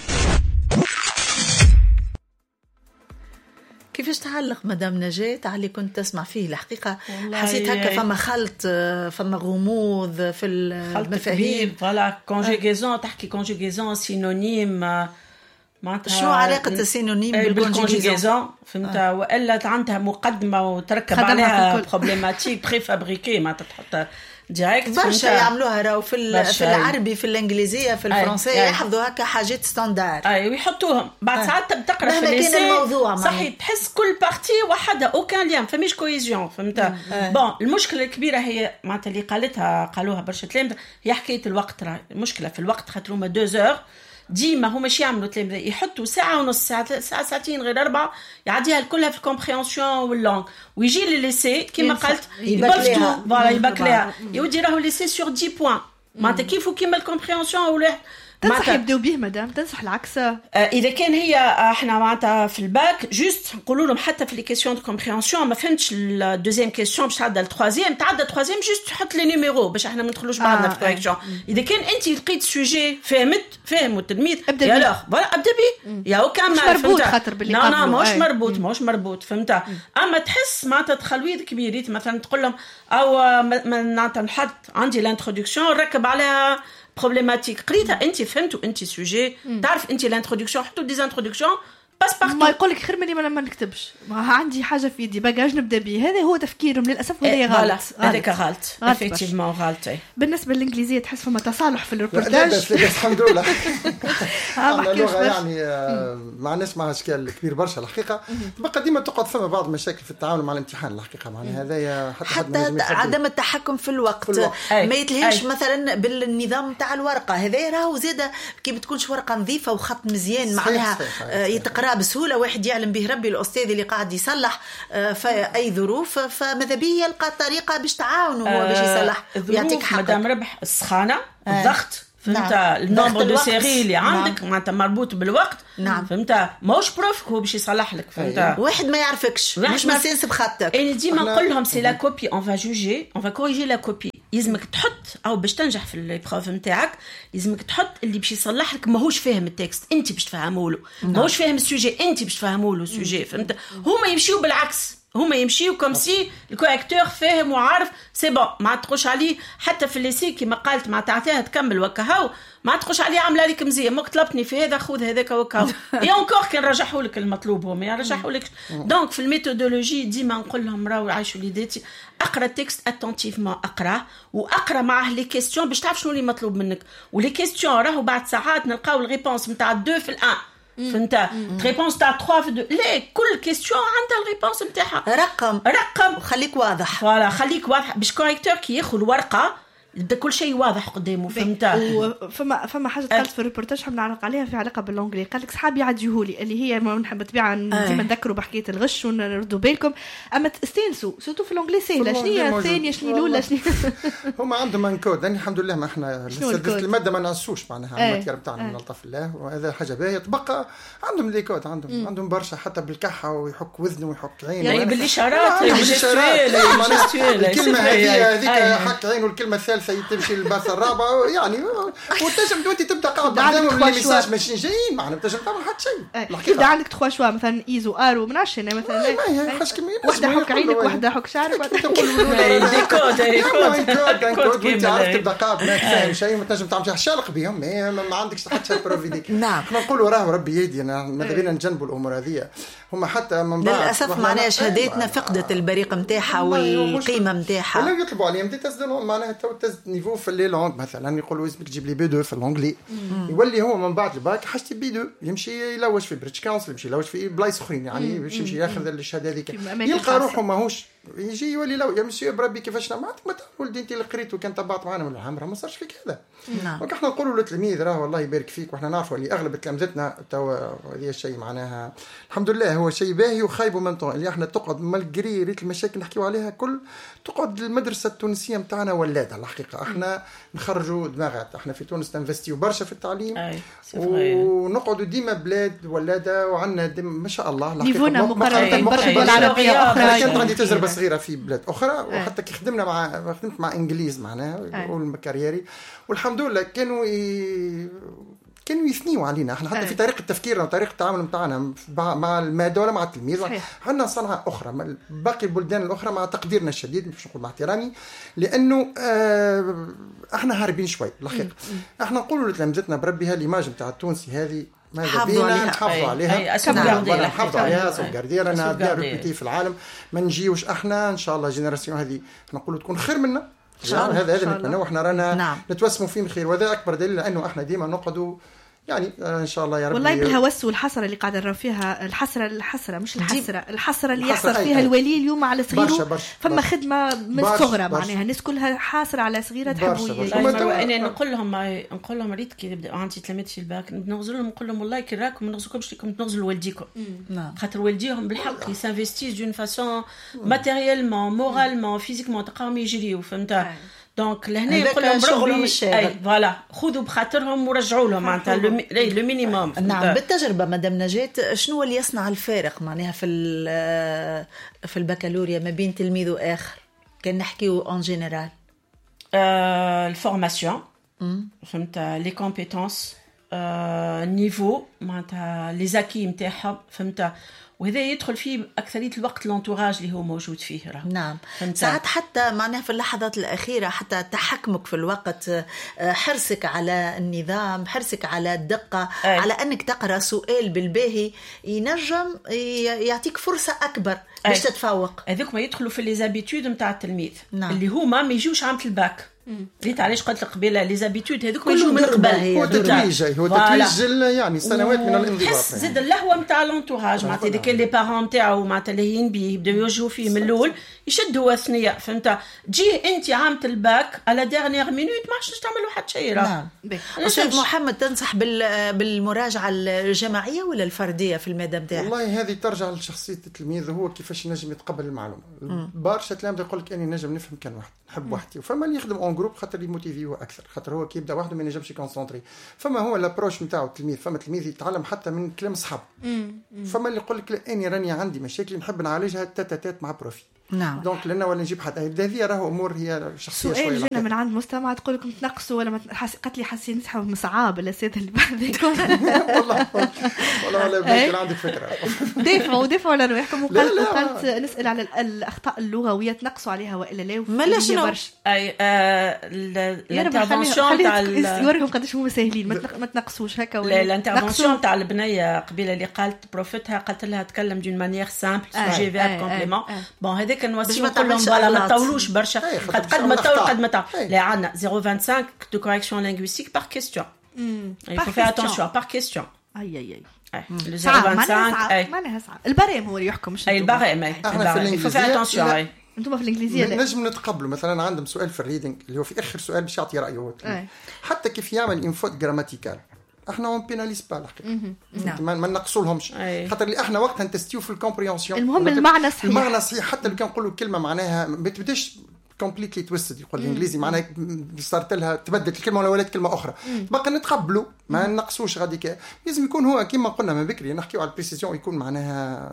Speaker 5: كيفاش تعلق مدام نجاة على اللي كنت تسمع فيه؟ الحقيقة حسيت هكا فما خلط، فما غموض في المفاهيم.
Speaker 7: فوالا كونجوغيزون تحكي كونجوغيزون سينونيم، معناتها
Speaker 5: شنو علاقة السينونيم بالكونجوغيزون
Speaker 7: فهمت؟ آه. والا عندها مقدمة وتركب عليها بروبليماتيك بري فابريكي معناتها تحط ديريكت
Speaker 5: برشا يعملوها راهو في في العربي في الانجليزيه في الفرنسيه يحفظوا هكا حاجات ستاندار
Speaker 7: اي ويحطوهم بعد ساعات تقرا في الليسي صحيح تحس كل بارتي وحده اوكان ليان فماش كويزيون فهمت. بون المشكله الكبيره هي معناتها اللي قالتها قالوها برشا تلامذه هي حكايه الوقت، راه المشكله في الوقت خاطر هما دو زور ديما هما ماشي يعملوا تلامذه يحطوا ساعه ونص ساعه ساعه ساعتين غير اربعه يعديها كلها في الكومبريهنسيون واللونغ ويجي لليسي كيما قلت يبلفتوا فوالا يبكليها يودي راهو ليسي سور عشرة بوين معناتها كيف كيما الكومبريهنسيون ولا
Speaker 6: تنصح يبداو به مدام؟ تنصح العكس؟
Speaker 7: آه اذا كان هي احنا معناتها في الباك جوست نقولوا لهم حتى في لي كيسيون دو كومبريهنسيون ما فهمتش الدوزيام كيسيون باش تعدى الثروازيام تعدى الثروازيام جوست تحط لي نيميرو باش احنا ما ندخلوش بعضنا آه في كوريكسيون. اذا كان انت لقيت سوجي فهمت فاهم التلميذ يا لا فوالا ابدا به يا اوكا ما
Speaker 6: مربوط خاطر باللي
Speaker 7: لا لا ماهوش مربوط ماهوش مربوط فهمت. اما تحس معناتها تخلويض كبير مثلا تقول لهم او معناتها نحط عندي الانتروداكسيون نركب عليها بروبليماتيك قريتها انت فهمتوا انت سوجي تعرف انت الانتروداكسيون حطوا دي انتروداكسيون
Speaker 6: ما يقول لك خير مني ما نكتبش، ما عندي حاجه في يدي باجاج نبدا به. هذا هو تفكيرهم للاسف، وهذا غلط.
Speaker 7: هذاك غلط افكتيفمون غلط.
Speaker 6: بالنسبه للانجليزيه تحس فما تصالح في الريبورتاج.
Speaker 4: لا بس الحمد لله احنا لغه يعني ما عندناش مع اشكال كبير برشا الحقيقه. تبقى ديما تقعد فما بعض المشاكل في التعامل مع الامتحان الحقيقه. معناها هذايا حتى,
Speaker 5: حتى عدم التحكم في الوقت, في الوقت. ما يتلهمش مثلا بالنظام تاع الورقه. هذا راهو زاده كي بتكونش ورقه نظيفه وخط مزيان معناها يتقرا بسهوله، واحد يعلم به ربي الاستاذ اللي قاعد يصلح في اي ظروف، فماذا بيه يلقى طريقه باش تعاونوا هو باش يصلح ويعطيك حقك.
Speaker 7: مدام ربح السخانه الضغط فهمت النومبر دو سيري اللي عندك معناتها مربوط بالوقت.
Speaker 5: نعم.
Speaker 7: فهمت ماهوش بروف هو باش يصلح لك. فهمت
Speaker 5: واحد ما يعرفكش مش مسنس بخطك.
Speaker 7: انا ديما نقول لهم سي لا كوبي اون فا جوجي اون فا كوريجي لا كوبي. يلزمك تحط او باش تنجح في البروف نتاعك يلزمك تحط اللي باش يصلح لك ماهوش فاهم التكست انت باش تفهموا له، ماهوش فاهم السوجي انت باش تفهموا له السوجي. فهمت هما يمشيو بالعكس، هما يمشيو كوم سي الكوريكتور فاهم وعارف سي بون. ما تخش عليه حتى في الليسي كيما قالت ما تعطيها تكمل وكهو ما تخش عليه عامله لك مزيه ما طلبتني في هذا خذ هذاك وكهو اي انكور كان رجحوا لك المطلوب هو ما يرجحوا لك. دونك في الميثودولوجي ديما نقول لهم راهو عايشوا ليداتي اقرا التكست اتونتيفمون اقراه واقرا معاه لي كيستيون باش تعرف شنو اللي مطلوب منك. ولي كيستيون راهو بعد ساعات نلقاو الريبونس نتاع اثنين في الان. فهمت ريبونس تاع ثلاثة في اثنين. لا كل كيستيون عندها الريبونس نتاعها
Speaker 5: رقم
Speaker 7: رقم
Speaker 5: وخليك واضح.
Speaker 7: فوالا خليك واضح باش كوريكتور كي ياخذ الورقه يبدا كل شيء واضح قدامه. فهمت
Speaker 6: فما فما حاجه قالت في الريبورتاج حاب نعلق عليها في علاقه باللونجلي. قال لك صحابي يعديوهولي اللي هي ما نحب طبيعه ديما نذكروا بحكايه الغش ونردوا بالكم اما تستانسوا سورتو في اللونجلي سهله. شنو هي الثانيه شنو الاولى شنو
Speaker 4: هما عندهم ان كود. يعني الحمد لله ما احنا لسه الماده ما نعسوش معناها الماتير بتاعنا من لطف الله وهذا حاجه باهيه. تبقى عندهم لي كود عندهم عندهم برشا حتى بالكحه ويحك وذنه ويحك عينه
Speaker 7: يعني بالاشارات
Speaker 4: الكلمه هذه هذيك حك عينه والكلمه الثالثه تمشي الباص الرابعه يعني وتنجم وانت تبدا قاعد قدامهم الميساج ماشي جايين معنا تنجم تعمل حتى شيء.
Speaker 6: اذا عندك ثلاث شوا مثلا ايزو ارو ما نعرفش انا مثلا واحده حك عينك واحده حك شعرك
Speaker 7: ديكود
Speaker 4: ديكود وانت عارف تبدا قاعد ما فاهم شيء ما تنجم تعمل شالق بهم ما عندكش حتى بروفيدي.
Speaker 5: نعم
Speaker 4: احنا نقولوا راه ربي يهدي ماذا بينا نجنبوا الامور هذه. هما حتى من بعد
Speaker 5: للاسف معناها شهاداتنا فقدت البريق نتاعها والقيمه نتاعها.
Speaker 4: ولا يطلبوا عليهم دي تسدلوا معناها تو تزد نيفو في اللي لونغ مثلا يقولوا لازمك تجيب لي بي دو في الانجلي يولي هو من بعد الباك حاجتي بي دو يمشي يلوج في بريتش كونسل يمشي يلوج في بلايص اخرين يعني باش يمشي ياخذ الشهاده هذيك يلقى روحه ماهوش يجي يولي لو يا مسيو بربي كيفاش نعمل ما ولدي انت اللي قريت وكان تبعت معنا من العام راه ما صارش فيك هذا.
Speaker 5: نعم
Speaker 4: احنا نقولوا للتلميذ راه والله يبارك فيك واحنا نعرفوا اللي اغلب تلامذتنا تو هذا الشيء معناها الحمد لله هو شيء باهي وخايب ومنطوع اللي احنا تقعد مالجري ريت المشاكل نحكيو عليها كل تقعد المدرسه التونسيه نتاعنا ولاده الحقيقه. احنا نخرجوا دماغات احنا في تونس ننفستيو برشا في التعليم ونقعدوا ديما بلاد ولاده وعندنا ما شاء الله
Speaker 6: الحقيقه مقارنه برشا دول عربيه اخرى.
Speaker 4: كانت عندي تجربه صغيره في بلاد اخرى وحتى كي خدمنا مع خدمت مع انجليز معناها والكاريري والحمد لله كانوا ي... كانوا يثنيوا علينا احنا حتى في طريقه تفكيرنا وطريقه التعامل نتاعنا مع الماده ولا مع التلميذ. عندنا صنعه اخرى باقي البلدان الاخرى مع تقديرنا الشديد مش نقول مع احترامي لانه اه احنا هاربين شوي الحقيقه. احنا نقولوا لتلامذتنا بربي هالإيماج نتاع التونسي هذه ماذا بينا نحافظوا عليها نحافظوا عليها سوفغاردي رانا بيان ريبيتي في العالم ما نجيوش احنا ان شاء الله جينيراسيون هذه نقولوا تكون خير منا هذا هذا نتمنى واحنا رانا نعم. نتوسموا فيه الخير وهذا اكبر دليل لانه احنا ديما نقعدوا يعني ان شاء الله يا رب.
Speaker 6: والله بالهوس والحسره اللي قاعده نرى فيها الحسره الحسره مش الحسره الحسره اللي يحصل فيها أي الولي اليوم على صغيره فما خدمه من الصغرى معناها الناس كلها حاسره على صغيره تحبوا
Speaker 7: انا نقول لهم نقول لهم ريت كي نبدا عندي تلاميذ في الباك نغزر لهم نقول لهم والله كي راكم ما نغزركمش لكم تنغزلوا والديكم خاطر والديهم بالحق يسانفيستيز دون فاسون ماتيريالمون مورالمون فيزيكمون تلقاهم يجريوا فهمت. دونك لهنا يقول لهم شغلهم الشاغل فوالا خذوا بخاطرهم ورجعوا لهم معناتها لو مينيموم.
Speaker 5: نعم بالتجربه مدام نجاة شنو اللي يصنع الفارق معناها في في البكالوريا ما بين تلميذ واخر كان نحكيو اون جينيرال
Speaker 7: الفورماسيون فهمت لي كومبيتونس نيفو معناتها لي زاكي نتاعهم فهمت وهذا يدخل فيه أكثرية الوقت الانتوراج اللي هو موجود فيه راه.
Speaker 5: نعم ساعات حتى معناها في اللحظات الأخيرة حتى تحكمك في الوقت، حرصك على النظام، حرصك على الدقة، أي. على أنك تقرأ سؤال بالباهي ينجم يعطيك فرصة أكبر باش تتفوق.
Speaker 7: هذوك ما يدخلوا في ليزابيتود متاع التلميذ.
Speaker 5: نعم.
Speaker 7: اللي هما ما يجوش عامة الباك. ريت علاش قلت لك قبيله ليزابيتود هذوك يجوا من قبل.
Speaker 4: هو تتويج هو تتويج يعني سنوات من الانضباط.
Speaker 7: زيد اللهوه نتاع لونتوراج معناتها اذا كان لي بارون نتاعو معناتها لاهيين بيه يبداو يوجهوا فيه من الاول يشدوا وثنيه فهمت. تجيه انت عامه الباك على ديرنيير مينوت ما عادش تعملوا حتى شيء.
Speaker 5: نعم. استاذ محمد تنصح بالمراجعه الجماعيه ولا الفرديه في الماده نتاعك؟
Speaker 4: والله هذه ترجع لشخصيه التلميذ وهو كيفاش ينجم يتقبل المعلومه. برشا تلامذه يقول لك اني نجم نفهم كان واحد نحب وحدي، وفما اللي يخدم اون جروب خاطر يموتيفيو اكثر خاطر هو كي يبدا وحده ما ينجمش يكونسونطري. فما هو الابروش نتاعو التلميذ، فما تلميذ يتعلم حتى من كلام صحاب، فما اللي يقول لك اني راني عندي مشاكل نحب نعالجها تاتات مع بروفي.
Speaker 5: نعم.
Speaker 4: دونك لنا ولا نجيب حد هذه راه امور هي شخصيه شويه.
Speaker 6: سؤال جينا من عند مستمع تقول لكم تنقصوا ولا ما حس... قالت لي حاسين نسحبوا من صعاب الاساتذه اللي بعدكم.
Speaker 4: والله والله ولا كان عندك فكره.
Speaker 6: دافعوا دافعوا على رواحكم وقالت قالت نسال على الاخطاء اللغويه تنقصوا عليها والا لا.
Speaker 5: ما شنو
Speaker 7: اي الانترفونسيون تاع
Speaker 6: يوريهم قداش هما ساهلين ما تنقصوش هكا.
Speaker 7: لا الانترفونسيون تاع البنيه قبيله اللي قالت بروفتها قالت لها تكلم دون مانيير سامبل سوجي فيرب كومبليمون. بون هذاك نوصيو كلهم فوالا ما تطولوش برشا قد ما تطول قد ما تطول. لا عندنا صفر فاصلة خمسة دو كوريكسيون لينغويستيك بار كيستيون. il faut faire attention par question.
Speaker 6: اي اي
Speaker 7: اي le صفر فاصلة خمسة اي
Speaker 6: معناها صعب. البرام هو اللي يحكم مش
Speaker 7: اي البرام اي
Speaker 4: احنا في الانجليزيه
Speaker 6: انتم في الانجليزيه
Speaker 4: نجم نتقبلوا مثلا عندهم سؤال في الريدنج اللي هو في اخر سؤال باش يعطي رايه حتى كيف يعمل انفوت جراماتيكال احنا اون بيناليز با الحقيقه ما نقصوا لهمش خاطر اللي احنا وقتها نتستيو في الكومبريونسيون
Speaker 6: المهم المعنى صحيح.
Speaker 4: المعنى صحيح حتى لو كان نقولوا كلمه معناها ما تبداش كومبليتلي تويستد يقول الانجليزي معناها صارت لها تبدلت الكلمه ولا ولات كلمه اخرى بقى نتقبلوا ما نقصوش غادي. لازم يكون هو كما قلنا من بكري نحكيو على البريسيزيون يكون معناها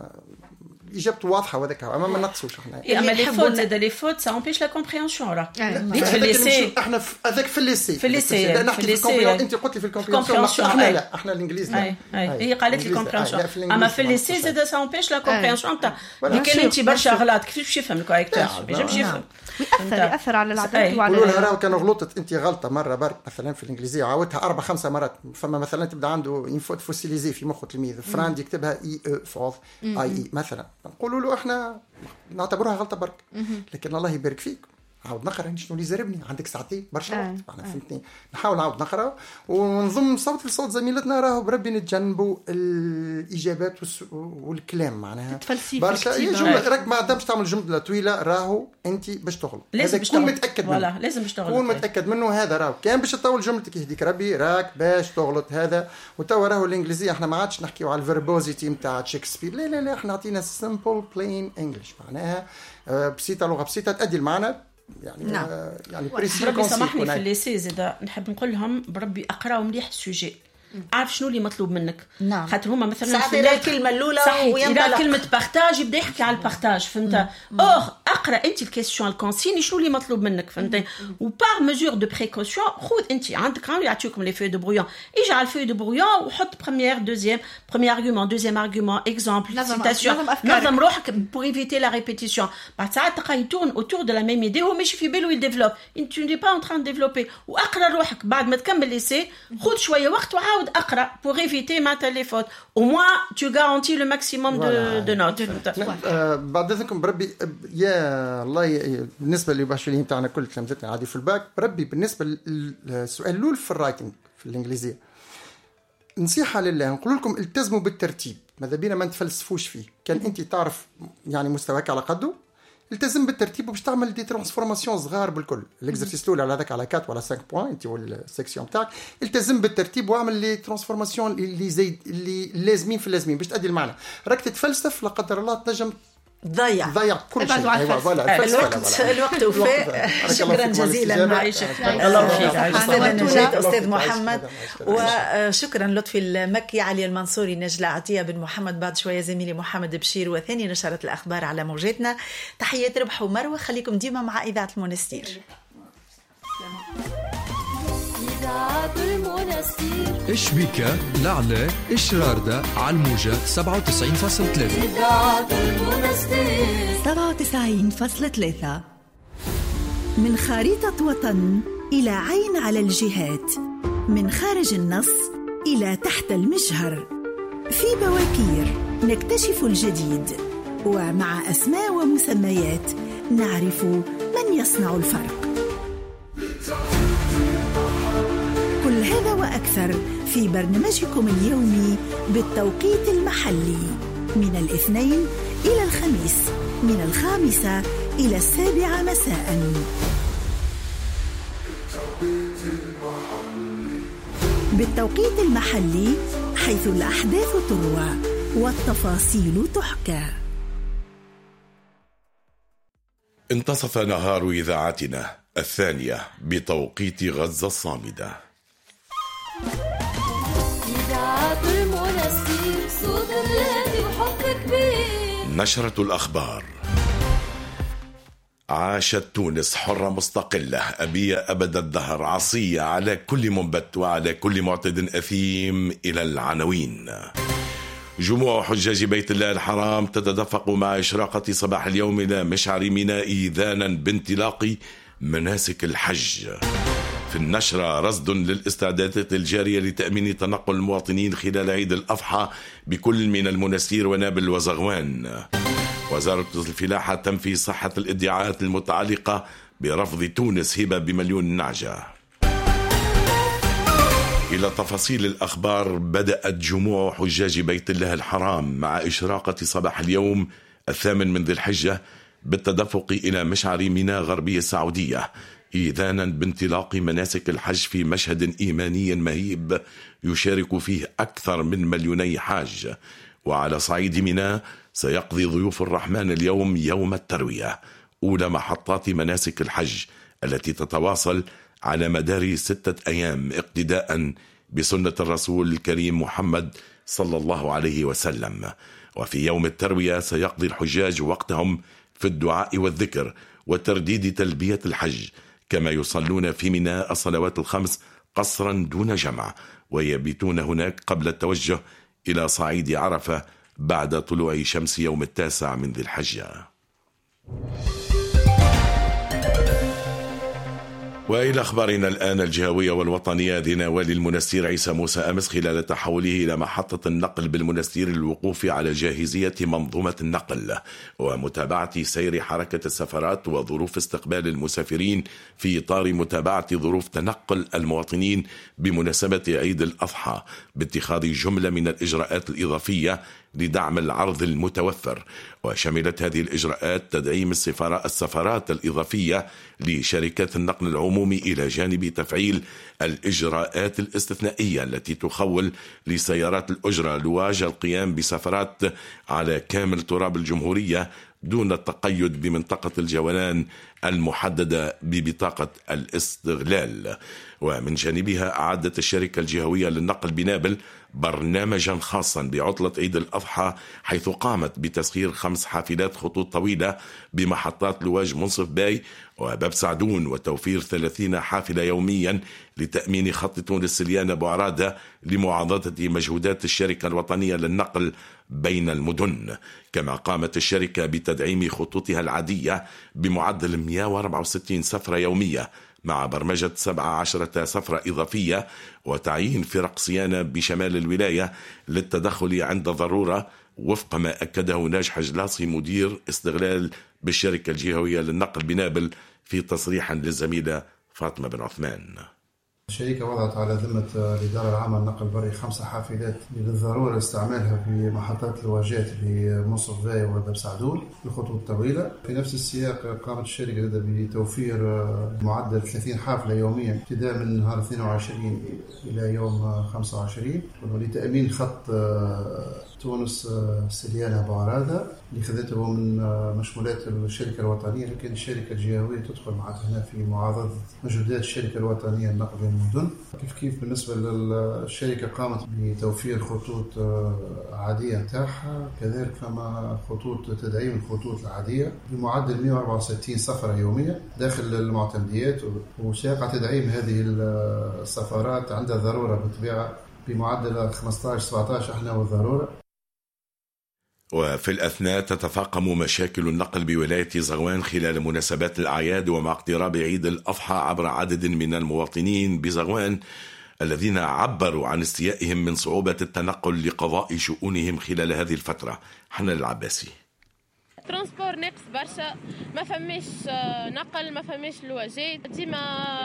Speaker 4: اجابته واضحه وذاك اما ما نقصوش احنا.
Speaker 7: اما لي فوت زاد لي فوت سا امبيش لا كومبريهنسيون راه
Speaker 4: في الليسي احنا هذاك في الليسي
Speaker 7: في الليسي
Speaker 4: نحكي في الكومبريونسيون. انت قلت لي في الكومبريونسيون احنا لا احنا الانجليزي لا
Speaker 7: هي قالت لي كومبريونسيون اما في الليسي زاد سا امبيش لا كومبريونسيون تاع اللي كان انت برشا غلط كيفاش باش يفهم الكوريكتور ما ينجمش يفهم
Speaker 6: ياثر ياثر على العادات
Speaker 4: وعلى قولوا لها كان غلطت انت غلطه مره برك مثلا في الانجليزيه عاودتها اربع خمسه مرات. فما مثلا تبدا عنده انفوت فوسيليزي في مخه تلميذ فراند يكتبها اي او فوض اي اي مثلا نقولوا له احنا نعتبرها غلطه برك لكن الله يبارك فيك عاود نقرا شنو اللي زربني عندك ساعتين برشا وقت انا فهمتني نحاول نعاود نقرا ونضم صوت لصوت زميلتنا راهو بربي نتجنبوا الاجابات والكلام معناها برشا جمله راك ما دامش تعمل جمله طويله راهو انت باش تغلط
Speaker 7: لازم
Speaker 4: تكون متاكد
Speaker 7: منه لازم باش تغلط
Speaker 4: تكون متاكد منه هذا راهو كان باش تطول جملتك يهديك ربي راك باش تغلط هذا. وتوا راهو الانجليزيه احنا ما عادش نحكيو على الفيربوزيتي نتاع شكسبير لا لا لا احنا عطينا سمبل بلين انجلش معناها بسيطه لغه بسيطه تأدي المعنى يعني
Speaker 5: نعم.
Speaker 4: آه يعني بريسي
Speaker 7: بربي سامحني في الليسي زاد نحب نقول لهم بربي اقراو مليح السوجي عارف شنو اللي مطلوب منك.
Speaker 5: نعم.
Speaker 7: خاطر هما مثلا
Speaker 5: في الكلمه الاولى
Speaker 7: وينطلق كلمه بارتاج يبدا يحكي على البارتاج فهمت. اور اقرا انت الكيسيون الكونسيني شنو اللي مطلوب منك فهمت. وبار ميزور دو بريكوسيون خذ انت عندك راهو يعطيوكم لي فوي دو برويون اجي على الفوي دو برويون وحط بريمير دوزيام بريمير ارغيومون دوزيام ارغيومون اكزامبل سيتاسيون نظم روحك بور ايفيتي لا ريبيتيسيون. بعد ساعات تلقى يتورن اوتور دو لا ميم ايدي هو ماشي في باله يديفلوب انت ني با اون تران ديفلوبي. واقرا روحك بعد ما تكمل ليسي خذ شويه وقت وعاود اقرا pour éviter maintenant les fautes. Au moins tu garantis le maximum de de notes.
Speaker 4: بعد ذلكم بربي يا الله بالنسبه للباشلين تاعنا كل تلامذتنا عادي في الباك بربي بالنسبه للسؤال الاول في الرايتنج في الانجليزيه نصيحه لله نقول لكم التزموا بالترتيب ماذا بينا ما نتفلسفوش فيه. كان انت تعرف يعني مستواك على قده التزم بالترتيب وباش تعمل دي ترانسفورماسيون صغار بالكل. الاكزرسيس الاول على هذاك على أربعة ولا خمسة بوين انت والسيكسيون تاعك التزم بالترتيب واعمل لي ترانسفورماسيون اللي زي اللي لازمين في اللازمين باش تأدي المعنى. راك تتفلسف لا قدر الله تنجم
Speaker 5: ضيع
Speaker 4: ضيع كل شيء.
Speaker 5: ايوه فوالا الوقت الوقت وفاء. شكرا جزيلا معيشك
Speaker 7: الله يعيشك
Speaker 5: استاذ محمد وشكرا لطفي المكي علي المنصوري نجلة عطيه بن محمد. بعد شويه زميلي محمد بشير وثاني نشرت الاخبار على موجاتنا. تحيات ربح ومروه خليكم ديما مع اذاعه المونستير. اذاعه المونستير.
Speaker 11: المنستير. إشبيكا لعلة إشراردة على الموجة سبعة وتسعين فاصلة ثلاثة. إذاعة المنستير سبعة وتسعين فاصلة ثلاثة. من خريطة وطن إلى عين على الجهات، من خارج النص إلى تحت المجهر، في بواكير نكتشف الجديد، ومع أسماء ومسميات نعرف من يصنع الفرق. كل هذا وأكثر في برنامجكم اليومي بالتوقيت المحلي، من الاثنين إلى الخميس، من الخامسة إلى السابعة مساء. بالتوقيت المحلي، حيث الأحداث تروى والتفاصيل تحكى.
Speaker 12: انتصف نهار إذاعتنا الثانية بتوقيت غزة الصامدة. إذاعة المنستير صوت الهادي وحب كبير. نشرة الأخبار. عاشت تونس حرة مستقلة أبية أبد الدهر، عصية على كل منبت وعلى كل معتد أثيم. إلى العناوين. جموع حجاج بيت الله الحرام تتدفق مع إشراقة صباح اليوم إلى مشعر ميناء إيذانا بانطلاق مناسك الحج. في النشرة رصد للاستعدادات الجارية لتأمين تنقل المواطنين خلال عيد الأضحى بكل من المنستير ونابل وزغوان. وزارة الفلاحة تنفي صحة الادعاءات المتعلقة برفض تونس هبة بمليون نعجة. إلى تفاصيل الأخبار. بدأت جموع حجاج بيت الله الحرام مع إشراقة صباح اليوم الثامن من ذي الحجة بالتدفق إلى مشعر ميناء غربية السعودية إيذانا بانطلاق مناسك الحج في مشهد إيماني مهيب يشارك فيه أكثر من مليوني حاج. وعلى صعيد ميناء سيقضي ضيوف الرحمن اليوم يوم التروية، أولى محطات مناسك الحج التي تتواصل على مدار ستة أيام اقتداء بسنة الرسول الكريم محمد صلى الله عليه وسلم. وفي يوم التروية سيقضي الحجاج وقتهم في الدعاء والذكر وترديد تلبية الحج، كما يصلون في ميناء الصلوات الخمس قصرا دون جمع، ويبيتون هناك قبل التوجه إلى صعيد عرفة بعد طلوع شمس يوم التاسع من ذي الحجة. وإلى أخبارنا الآن الجهوية والوطنية. ذي والي المنستير عيسى موسى أمس خلال تحوله إلى محطة النقل بالمنستير للوقوف على جاهزية منظومة النقل ومتابعة سير حركة السفرات وظروف استقبال المسافرين في إطار متابعة ظروف تنقل المواطنين بمناسبة عيد الأضحى، باتخاذ جملة من الإجراءات الإضافية لدعم العرض المتوفر. وشملت هذه الإجراءات تدعيم السفارة السفارات الإضافية لشركات النقل العمومي إلى جانب تفعيل الإجراءات الاستثنائية التي تخول لسيارات الأجرة لواج القيام بسفرات على كامل تراب الجمهورية دون التقيد بمنطقة الجولان المحددة ببطاقة الاستغلال. ومن جانبها أعدت الشركة الجهوية للنقل بنابل برنامجا خاصا بعطلة عيد الأضحى، حيث قامت بتسخير خمس حافلات خطوط طويلة بمحطات لواج منصف باي وباب سعدون، وتوفير ثلاثين حافلة يوميا لتأمين خط تونس سليانة بوعرادة لمعاضدة مجهودات الشركة الوطنية للنقل بين المدن. كما قامت الشركة بتدعيم خطوطها العادية بمعدل مئة وأربعة وستين سفرة يومية، مع برمجة سبعة عشرة سفرة إضافية وتعيين فرق صيانة بشمال الولاية للتدخل عند ضرورة، وفق ما أكده ناجح جلاصي مدير استغلال بالشركة الجهوية للنقل بنابل في تصريح للزميلة فاطمة بن عثمان.
Speaker 13: الشركة وضعت على ذمة الإدارة العامة للنقل البري خمسة حافلات للضرورة استعمالها في محطات الواجات في منصف باي وباب سعدون للخطوط الطويلة. في نفس السياق قامت الشركة بتوفير معدل ثلاثين حافلة يوميا ابتداء من نهار اثنين وعشرين إلى يوم خمسة وعشرين ولتأمين خط تونس سليانة بعرادة اللي خذته من مشمولات الشركة الوطنية، لكن الشركة الجهوية تدخل معناتها هنا في معارضة مجهودات الشركة الوطنية للنقل بين المدن. كيف كيف بالنسبة للشركة قامت بتوفير خطوط عادية نتاعها، كذلك فما خطوط تدعيم الخطوط العادية بمعدل مئة وأربعة وستين سفرة يوميا داخل المعتمديات، وسياق تدعيم هذه السفارات عندها ضرورة بالطبيعة بمعدل خمسة عشر سبعة عشر احنا والضرورة.
Speaker 12: وفي الأثناء تتفاقم مشاكل النقل بولاية زغوان خلال مناسبات الأعياد ومع اقتراب عيد الأضحى عبر عدد من المواطنين بزغوان الذين عبروا عن استيائهم من صعوبة التنقل لقضاء شؤونهم خلال هذه الفترة. حنان العباسي.
Speaker 14: ترانسبور ناقص برشا، ما فماش نقل، ما فماش الواجات، ديما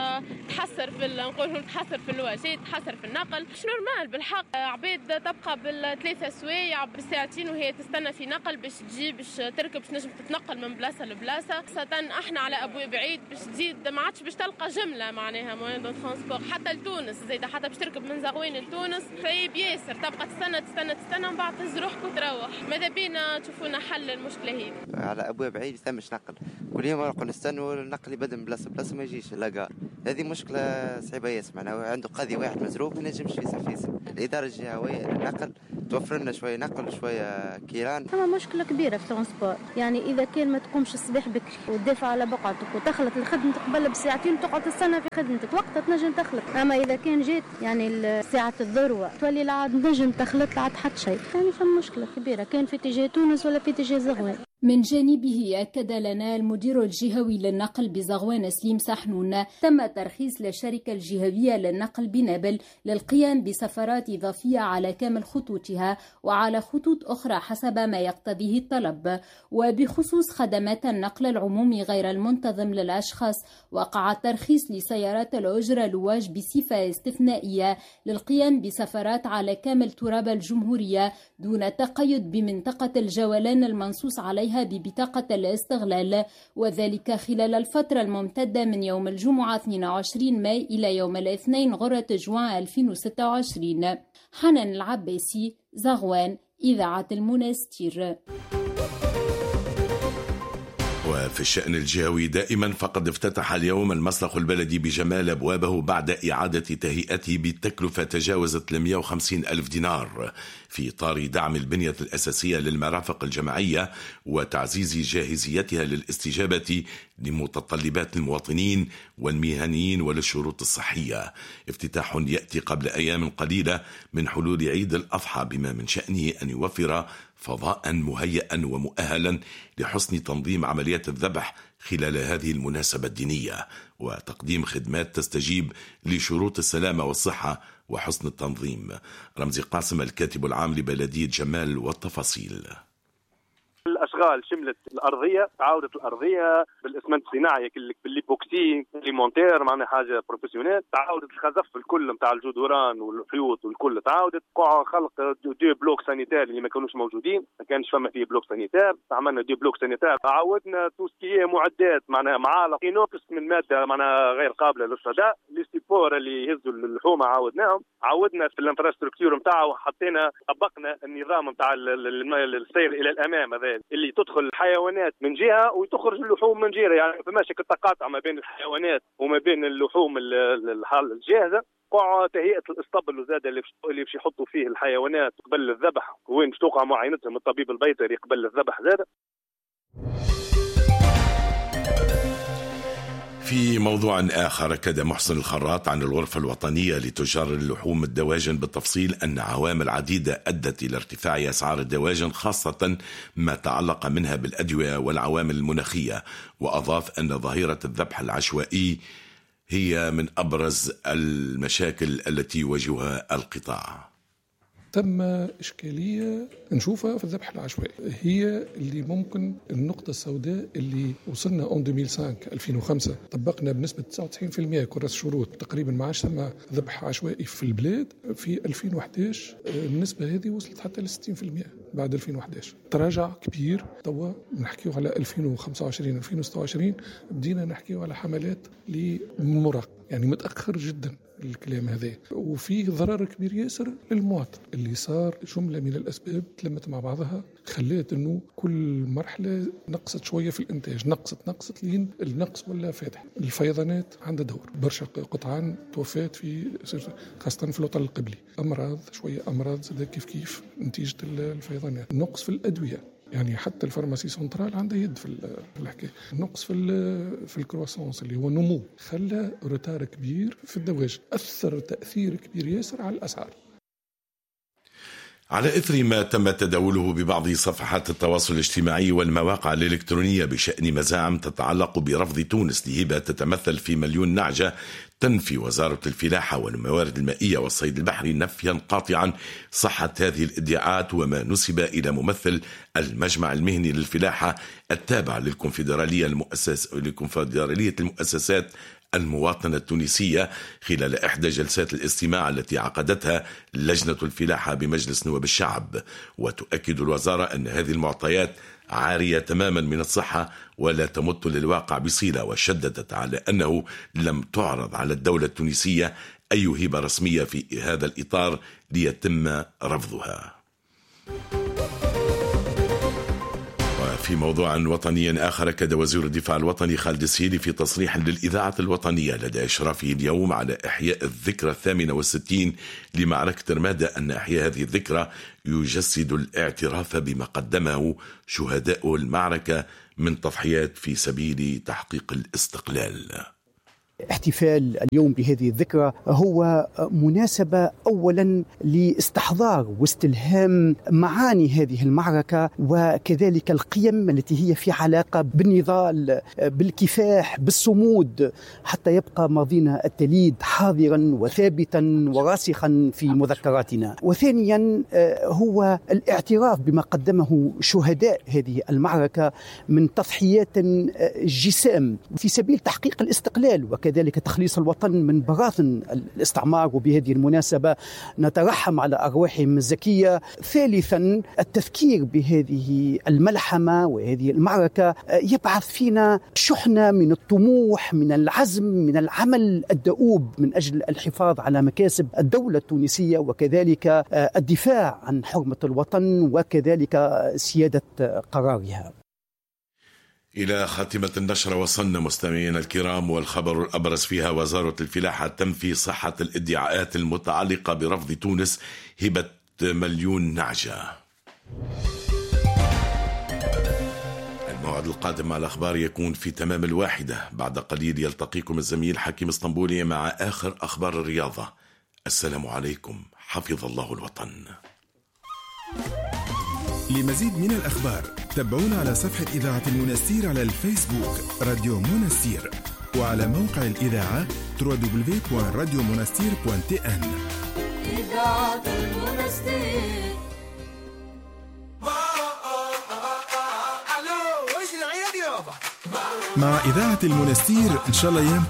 Speaker 14: تحسر في نقولوا تحسر في الواجات، تحسر في النقل. مش نورمال بالحق، عباد تبقى بالثلاثه سوايع بالساعتين وهي تستنى في نقل باش تجي باش تركب باش نجم تتنقل من بلاصه لبلاصه، خاصه احنا على ابواب عيد باش تزيد ما عادش باش تلقى جمله معناها موان دو ترانسبور حتى لتونس زايده، حتى باش تركب من زغوان لتونس صعيب ياسر، تبقى تستنى تستنى تستنى من بعد تهز روحك وتروح. ماذا بينا تشوفونا حل المشكله هي
Speaker 15: على ابواب عيد يسمش نقل، كل يوم نروحوا نستنوا النقل يبدا من بلاصه بلاصه ما يجيش لاقار. هذه مشكله صعيبه ياسر، معناها عنده قاضي واحد مزروب ما ينجمش فيسع فيسع. الاداره الجهويه للنقل توفر لنا شويه نقل شويه كيران.
Speaker 16: ثم مشكله كبيره في الترونسبور، يعني اذا كان ما تقومش الصباح بكري وتدافع على بقعتك وتخلط الخدمه قبل بساعتين وتقعد تستنى في خدمتك وقتها تنجم تخلط، اما اذا كان جات يعني ساعه الذروه تولي لا عاد نجم تخلط لا عاد حتى شيء، يعني فما مشكله كبيره كان في اتجاه تونس ولا في اتجاه زغوان.
Speaker 17: من جانبه أكد لنا المدير الجهوي للنقل بزغوان سليم سحنون تم ترخيص للشركة الجهوية للنقل بنابل للقيام بسفرات إضافية على كامل خطوطها وعلى خطوط أخرى حسب ما يقتضيه الطلب. وبخصوص خدمات النقل العمومي غير المنتظم للأشخاص، وقع الترخيص لسيارات الأجرة لواج بصفة استثنائية للقيام بسفرات على كامل تراب الجمهورية دون تقيد بمنطقة الجولان المنصوص عليها ببطاقة الاستغلال، وذلك خلال الفترة الممتدة من يوم الجمعة اثنين وعشرين ماي إلى يوم الاثنين غرة جوان ألفين وستة وعشرين. حنان العباسي، زغوان، إذاعة المنستير.
Speaker 12: وفي الشأن الجهوي دائما فقد افتتح اليوم المسلخ البلدي بجمال أبوابه بعد إعادة تهيئته بتكلفة تجاوزت مئة وخمسين ألف دينار في إطار دعم البنية الأساسية للمرافق الجماعية وتعزيز جاهزيتها للاستجابة لمتطلبات المواطنين والمهنيين وللشروط الصحية. افتتاح يأتي قبل أيام قليلة من حلول عيد الأضحى بما من شأنه أن يوفر فضاء مهيئا ومؤهلا لحسن تنظيم عمليات الذبح خلال هذه المناسبة الدينية وتقديم خدمات تستجيب لشروط السلامة والصحة وحسن التنظيم. رمزي قاسم الكاتب العام لبلدية جمال والتفاصيل.
Speaker 18: الاشغال شملت الارضيه، تعاودت الارضيه بالاسمنت الصناعي بالليبوكسي ليمونتير، معناها حاجه بروفيسيونيل. تعاودت الخزف الكل نتاع الجدران والحيوط والكل تعاودت. قاع خلق دو بلوك سانيتير اللي ما كانوش موجودين، ما كانش فما فيه بلوك سانيتير، عملنا دو بلوك سانيتير. عاودنا توسكي معدات معناها معالق اينوكس من ماده معناها غير قابله للصداء. لي سيبور اللي يهزوا اللحوم عاودناهم. عاودنا في الانفراستركتور نتاعو، حطينا طبقنا النظام نتاع السير الى الامام هذا اللي تدخل الحيوانات من جهه وتخرج اللحوم من جهه، يعني فماش تقاطع ما بين الحيوانات وما بين اللحوم الجاهزه. قاع تهيئه الاسطبل وزاد اللي باش يحطوا فيه الحيوانات قبل الذبح، وين باش توقع معاينتهم الطبيب البيطري قبل الذبح زاد.
Speaker 12: في موضوع آخر أكد محسن الخراط عن الغرفة الوطنية لتجار اللحوم الدواجن بالتفصيل أن عوامل عديدة أدت إلى ارتفاع أسعار الدواجن، خاصة ما تعلق منها بالأدوية والعوامل المناخية. وأضاف أن ظاهرة الذبح العشوائي هي من أبرز المشاكل التي يواجهها القطاع.
Speaker 19: ثم إشكالية نشوفها في الذبح العشوائي، هي اللي ممكن النقطة السوداء اللي وصلنا أون ألفين وخمسة طبقنا بنسبة تسعة وتسعين بالمئة كرس شروط، تقريبا ما عادش ثم ذبح عشوائي في البلاد. في ألفين وإحدى عشر النسبة هذه وصلت حتى ل ستين بالمئة بعد ألفين وإحدى عشر. تراجع كبير. توا نحكيه على ألفين وخمسة وعشرين ألفين وستة وعشرين بدينا نحكيه على حملات للمراقبة، يعني متأخر جدا الكلام هذا، وفيه ضرر كبير ياسر للمواطن. اللي صار جملة من الأسباب تلمت مع بعضها خلات أنه كل مرحلة نقصت شوية في الإنتاج، نقصت نقصت لين النقص ولا فاتح. الفيضانات عندها دور، برشا قطعان توفات في خاصة في الوطن القبلي، أمراض شوية أمراض زاد كيف كيف نتيجة الفيضانات. النقص في الأدوية، يعني حتى الفارماسي سنترال عنده يد في الحكايه. النقص في في الكرواسونس اللي هو النمو خلى روتار كبير في الدواجن، اثر تاثير كبير ياسر على الاسعار.
Speaker 12: على إثر ما تم تداوله ببعض صفحات التواصل الاجتماعي والمواقع الإلكترونية بشأن مزاعم تتعلق برفض تونس لهبة تتمثل في مليون نعجة، تنفي وزارة الفلاحة والموارد المائية والصيد البحري نفيا قاطعا صحة هذه الادعاءات وما نسب إلى ممثل المجمع المهني للفلاحة التابع للكونفدرالية المؤسس للكونفدرالية المؤسسات المواطنة التونسية خلال إحدى جلسات الاستماع التي عقدتها لجنة الفلاحة بمجلس نواب الشعب. وتؤكد الوزارة أن هذه المعطيات عارية تماما من الصحة ولا تمت للواقع بصلة، وشددت على أنه لم تعرض على الدولة التونسية أي هبة رسمية في هذا الإطار ليتم رفضها. في موضوع وطني آخر، أكد وزير الدفاع الوطني خالد السهيلي في تصريح للإذاعة الوطنية لدى إشرافه اليوم على إحياء الذكرى الثامنة والستين لمعركة رمادة أن إحياء هذه الذكرى يجسد الاعتراف بما قدمه شهداء المعركة من تضحيات في سبيل تحقيق الاستقلال.
Speaker 20: احتفال اليوم بهذه الذكرى هو مناسبة أولا لاستحضار واستلهام معاني هذه المعركة وكذلك القيم التي هي في علاقة بالنضال، بالكفاح، بالصمود، حتى يبقى ماضينا التليد حاضرا وثابتا وراسخا في مذكراتنا. وثانيا هو الاعتراف بما قدمه شهداء هذه المعركة من تضحيات جسام في سبيل تحقيق الاستقلال وكذلك كذلك تخليص الوطن من براثن الاستعمار. وبهذه المناسبة نترحم على أرواحهم الزكية. ثالثا التذكير بهذه الملحمة وهذه المعركة يبعث فينا شحنة من الطموح، من العزم، من العمل الدؤوب من أجل الحفاظ على مكاسب الدولة التونسية وكذلك الدفاع عن حرمة الوطن وكذلك سيادة قرارها.
Speaker 12: إلى خاتمة النشرة وصلنا مستمعينا الكرام، والخبر الأبرز فيها وزارة الفلاحة تنفي صحة الادعاءات المتعلقة برفض تونس هبة مليون نعجة. الموعد القادم مع الأخبار يكون في تمام الواحدة. بعد قليل يلتقيكم الزميل حكيم اسطنبولي مع آخر أخبار الرياضة. السلام عليكم، حفظ الله الوطن.
Speaker 21: لمزيد من الأخبار تابعونا على صفحة إذاعة المنستير على الفيسبوك راديو منستير، وعلى موقع الإذاعة دبليو دبليو دبليو دوت راديو منستير دوت تي إن. إذاعة المنستير. مع إذاعة المنستير إن شاء الله أيامكم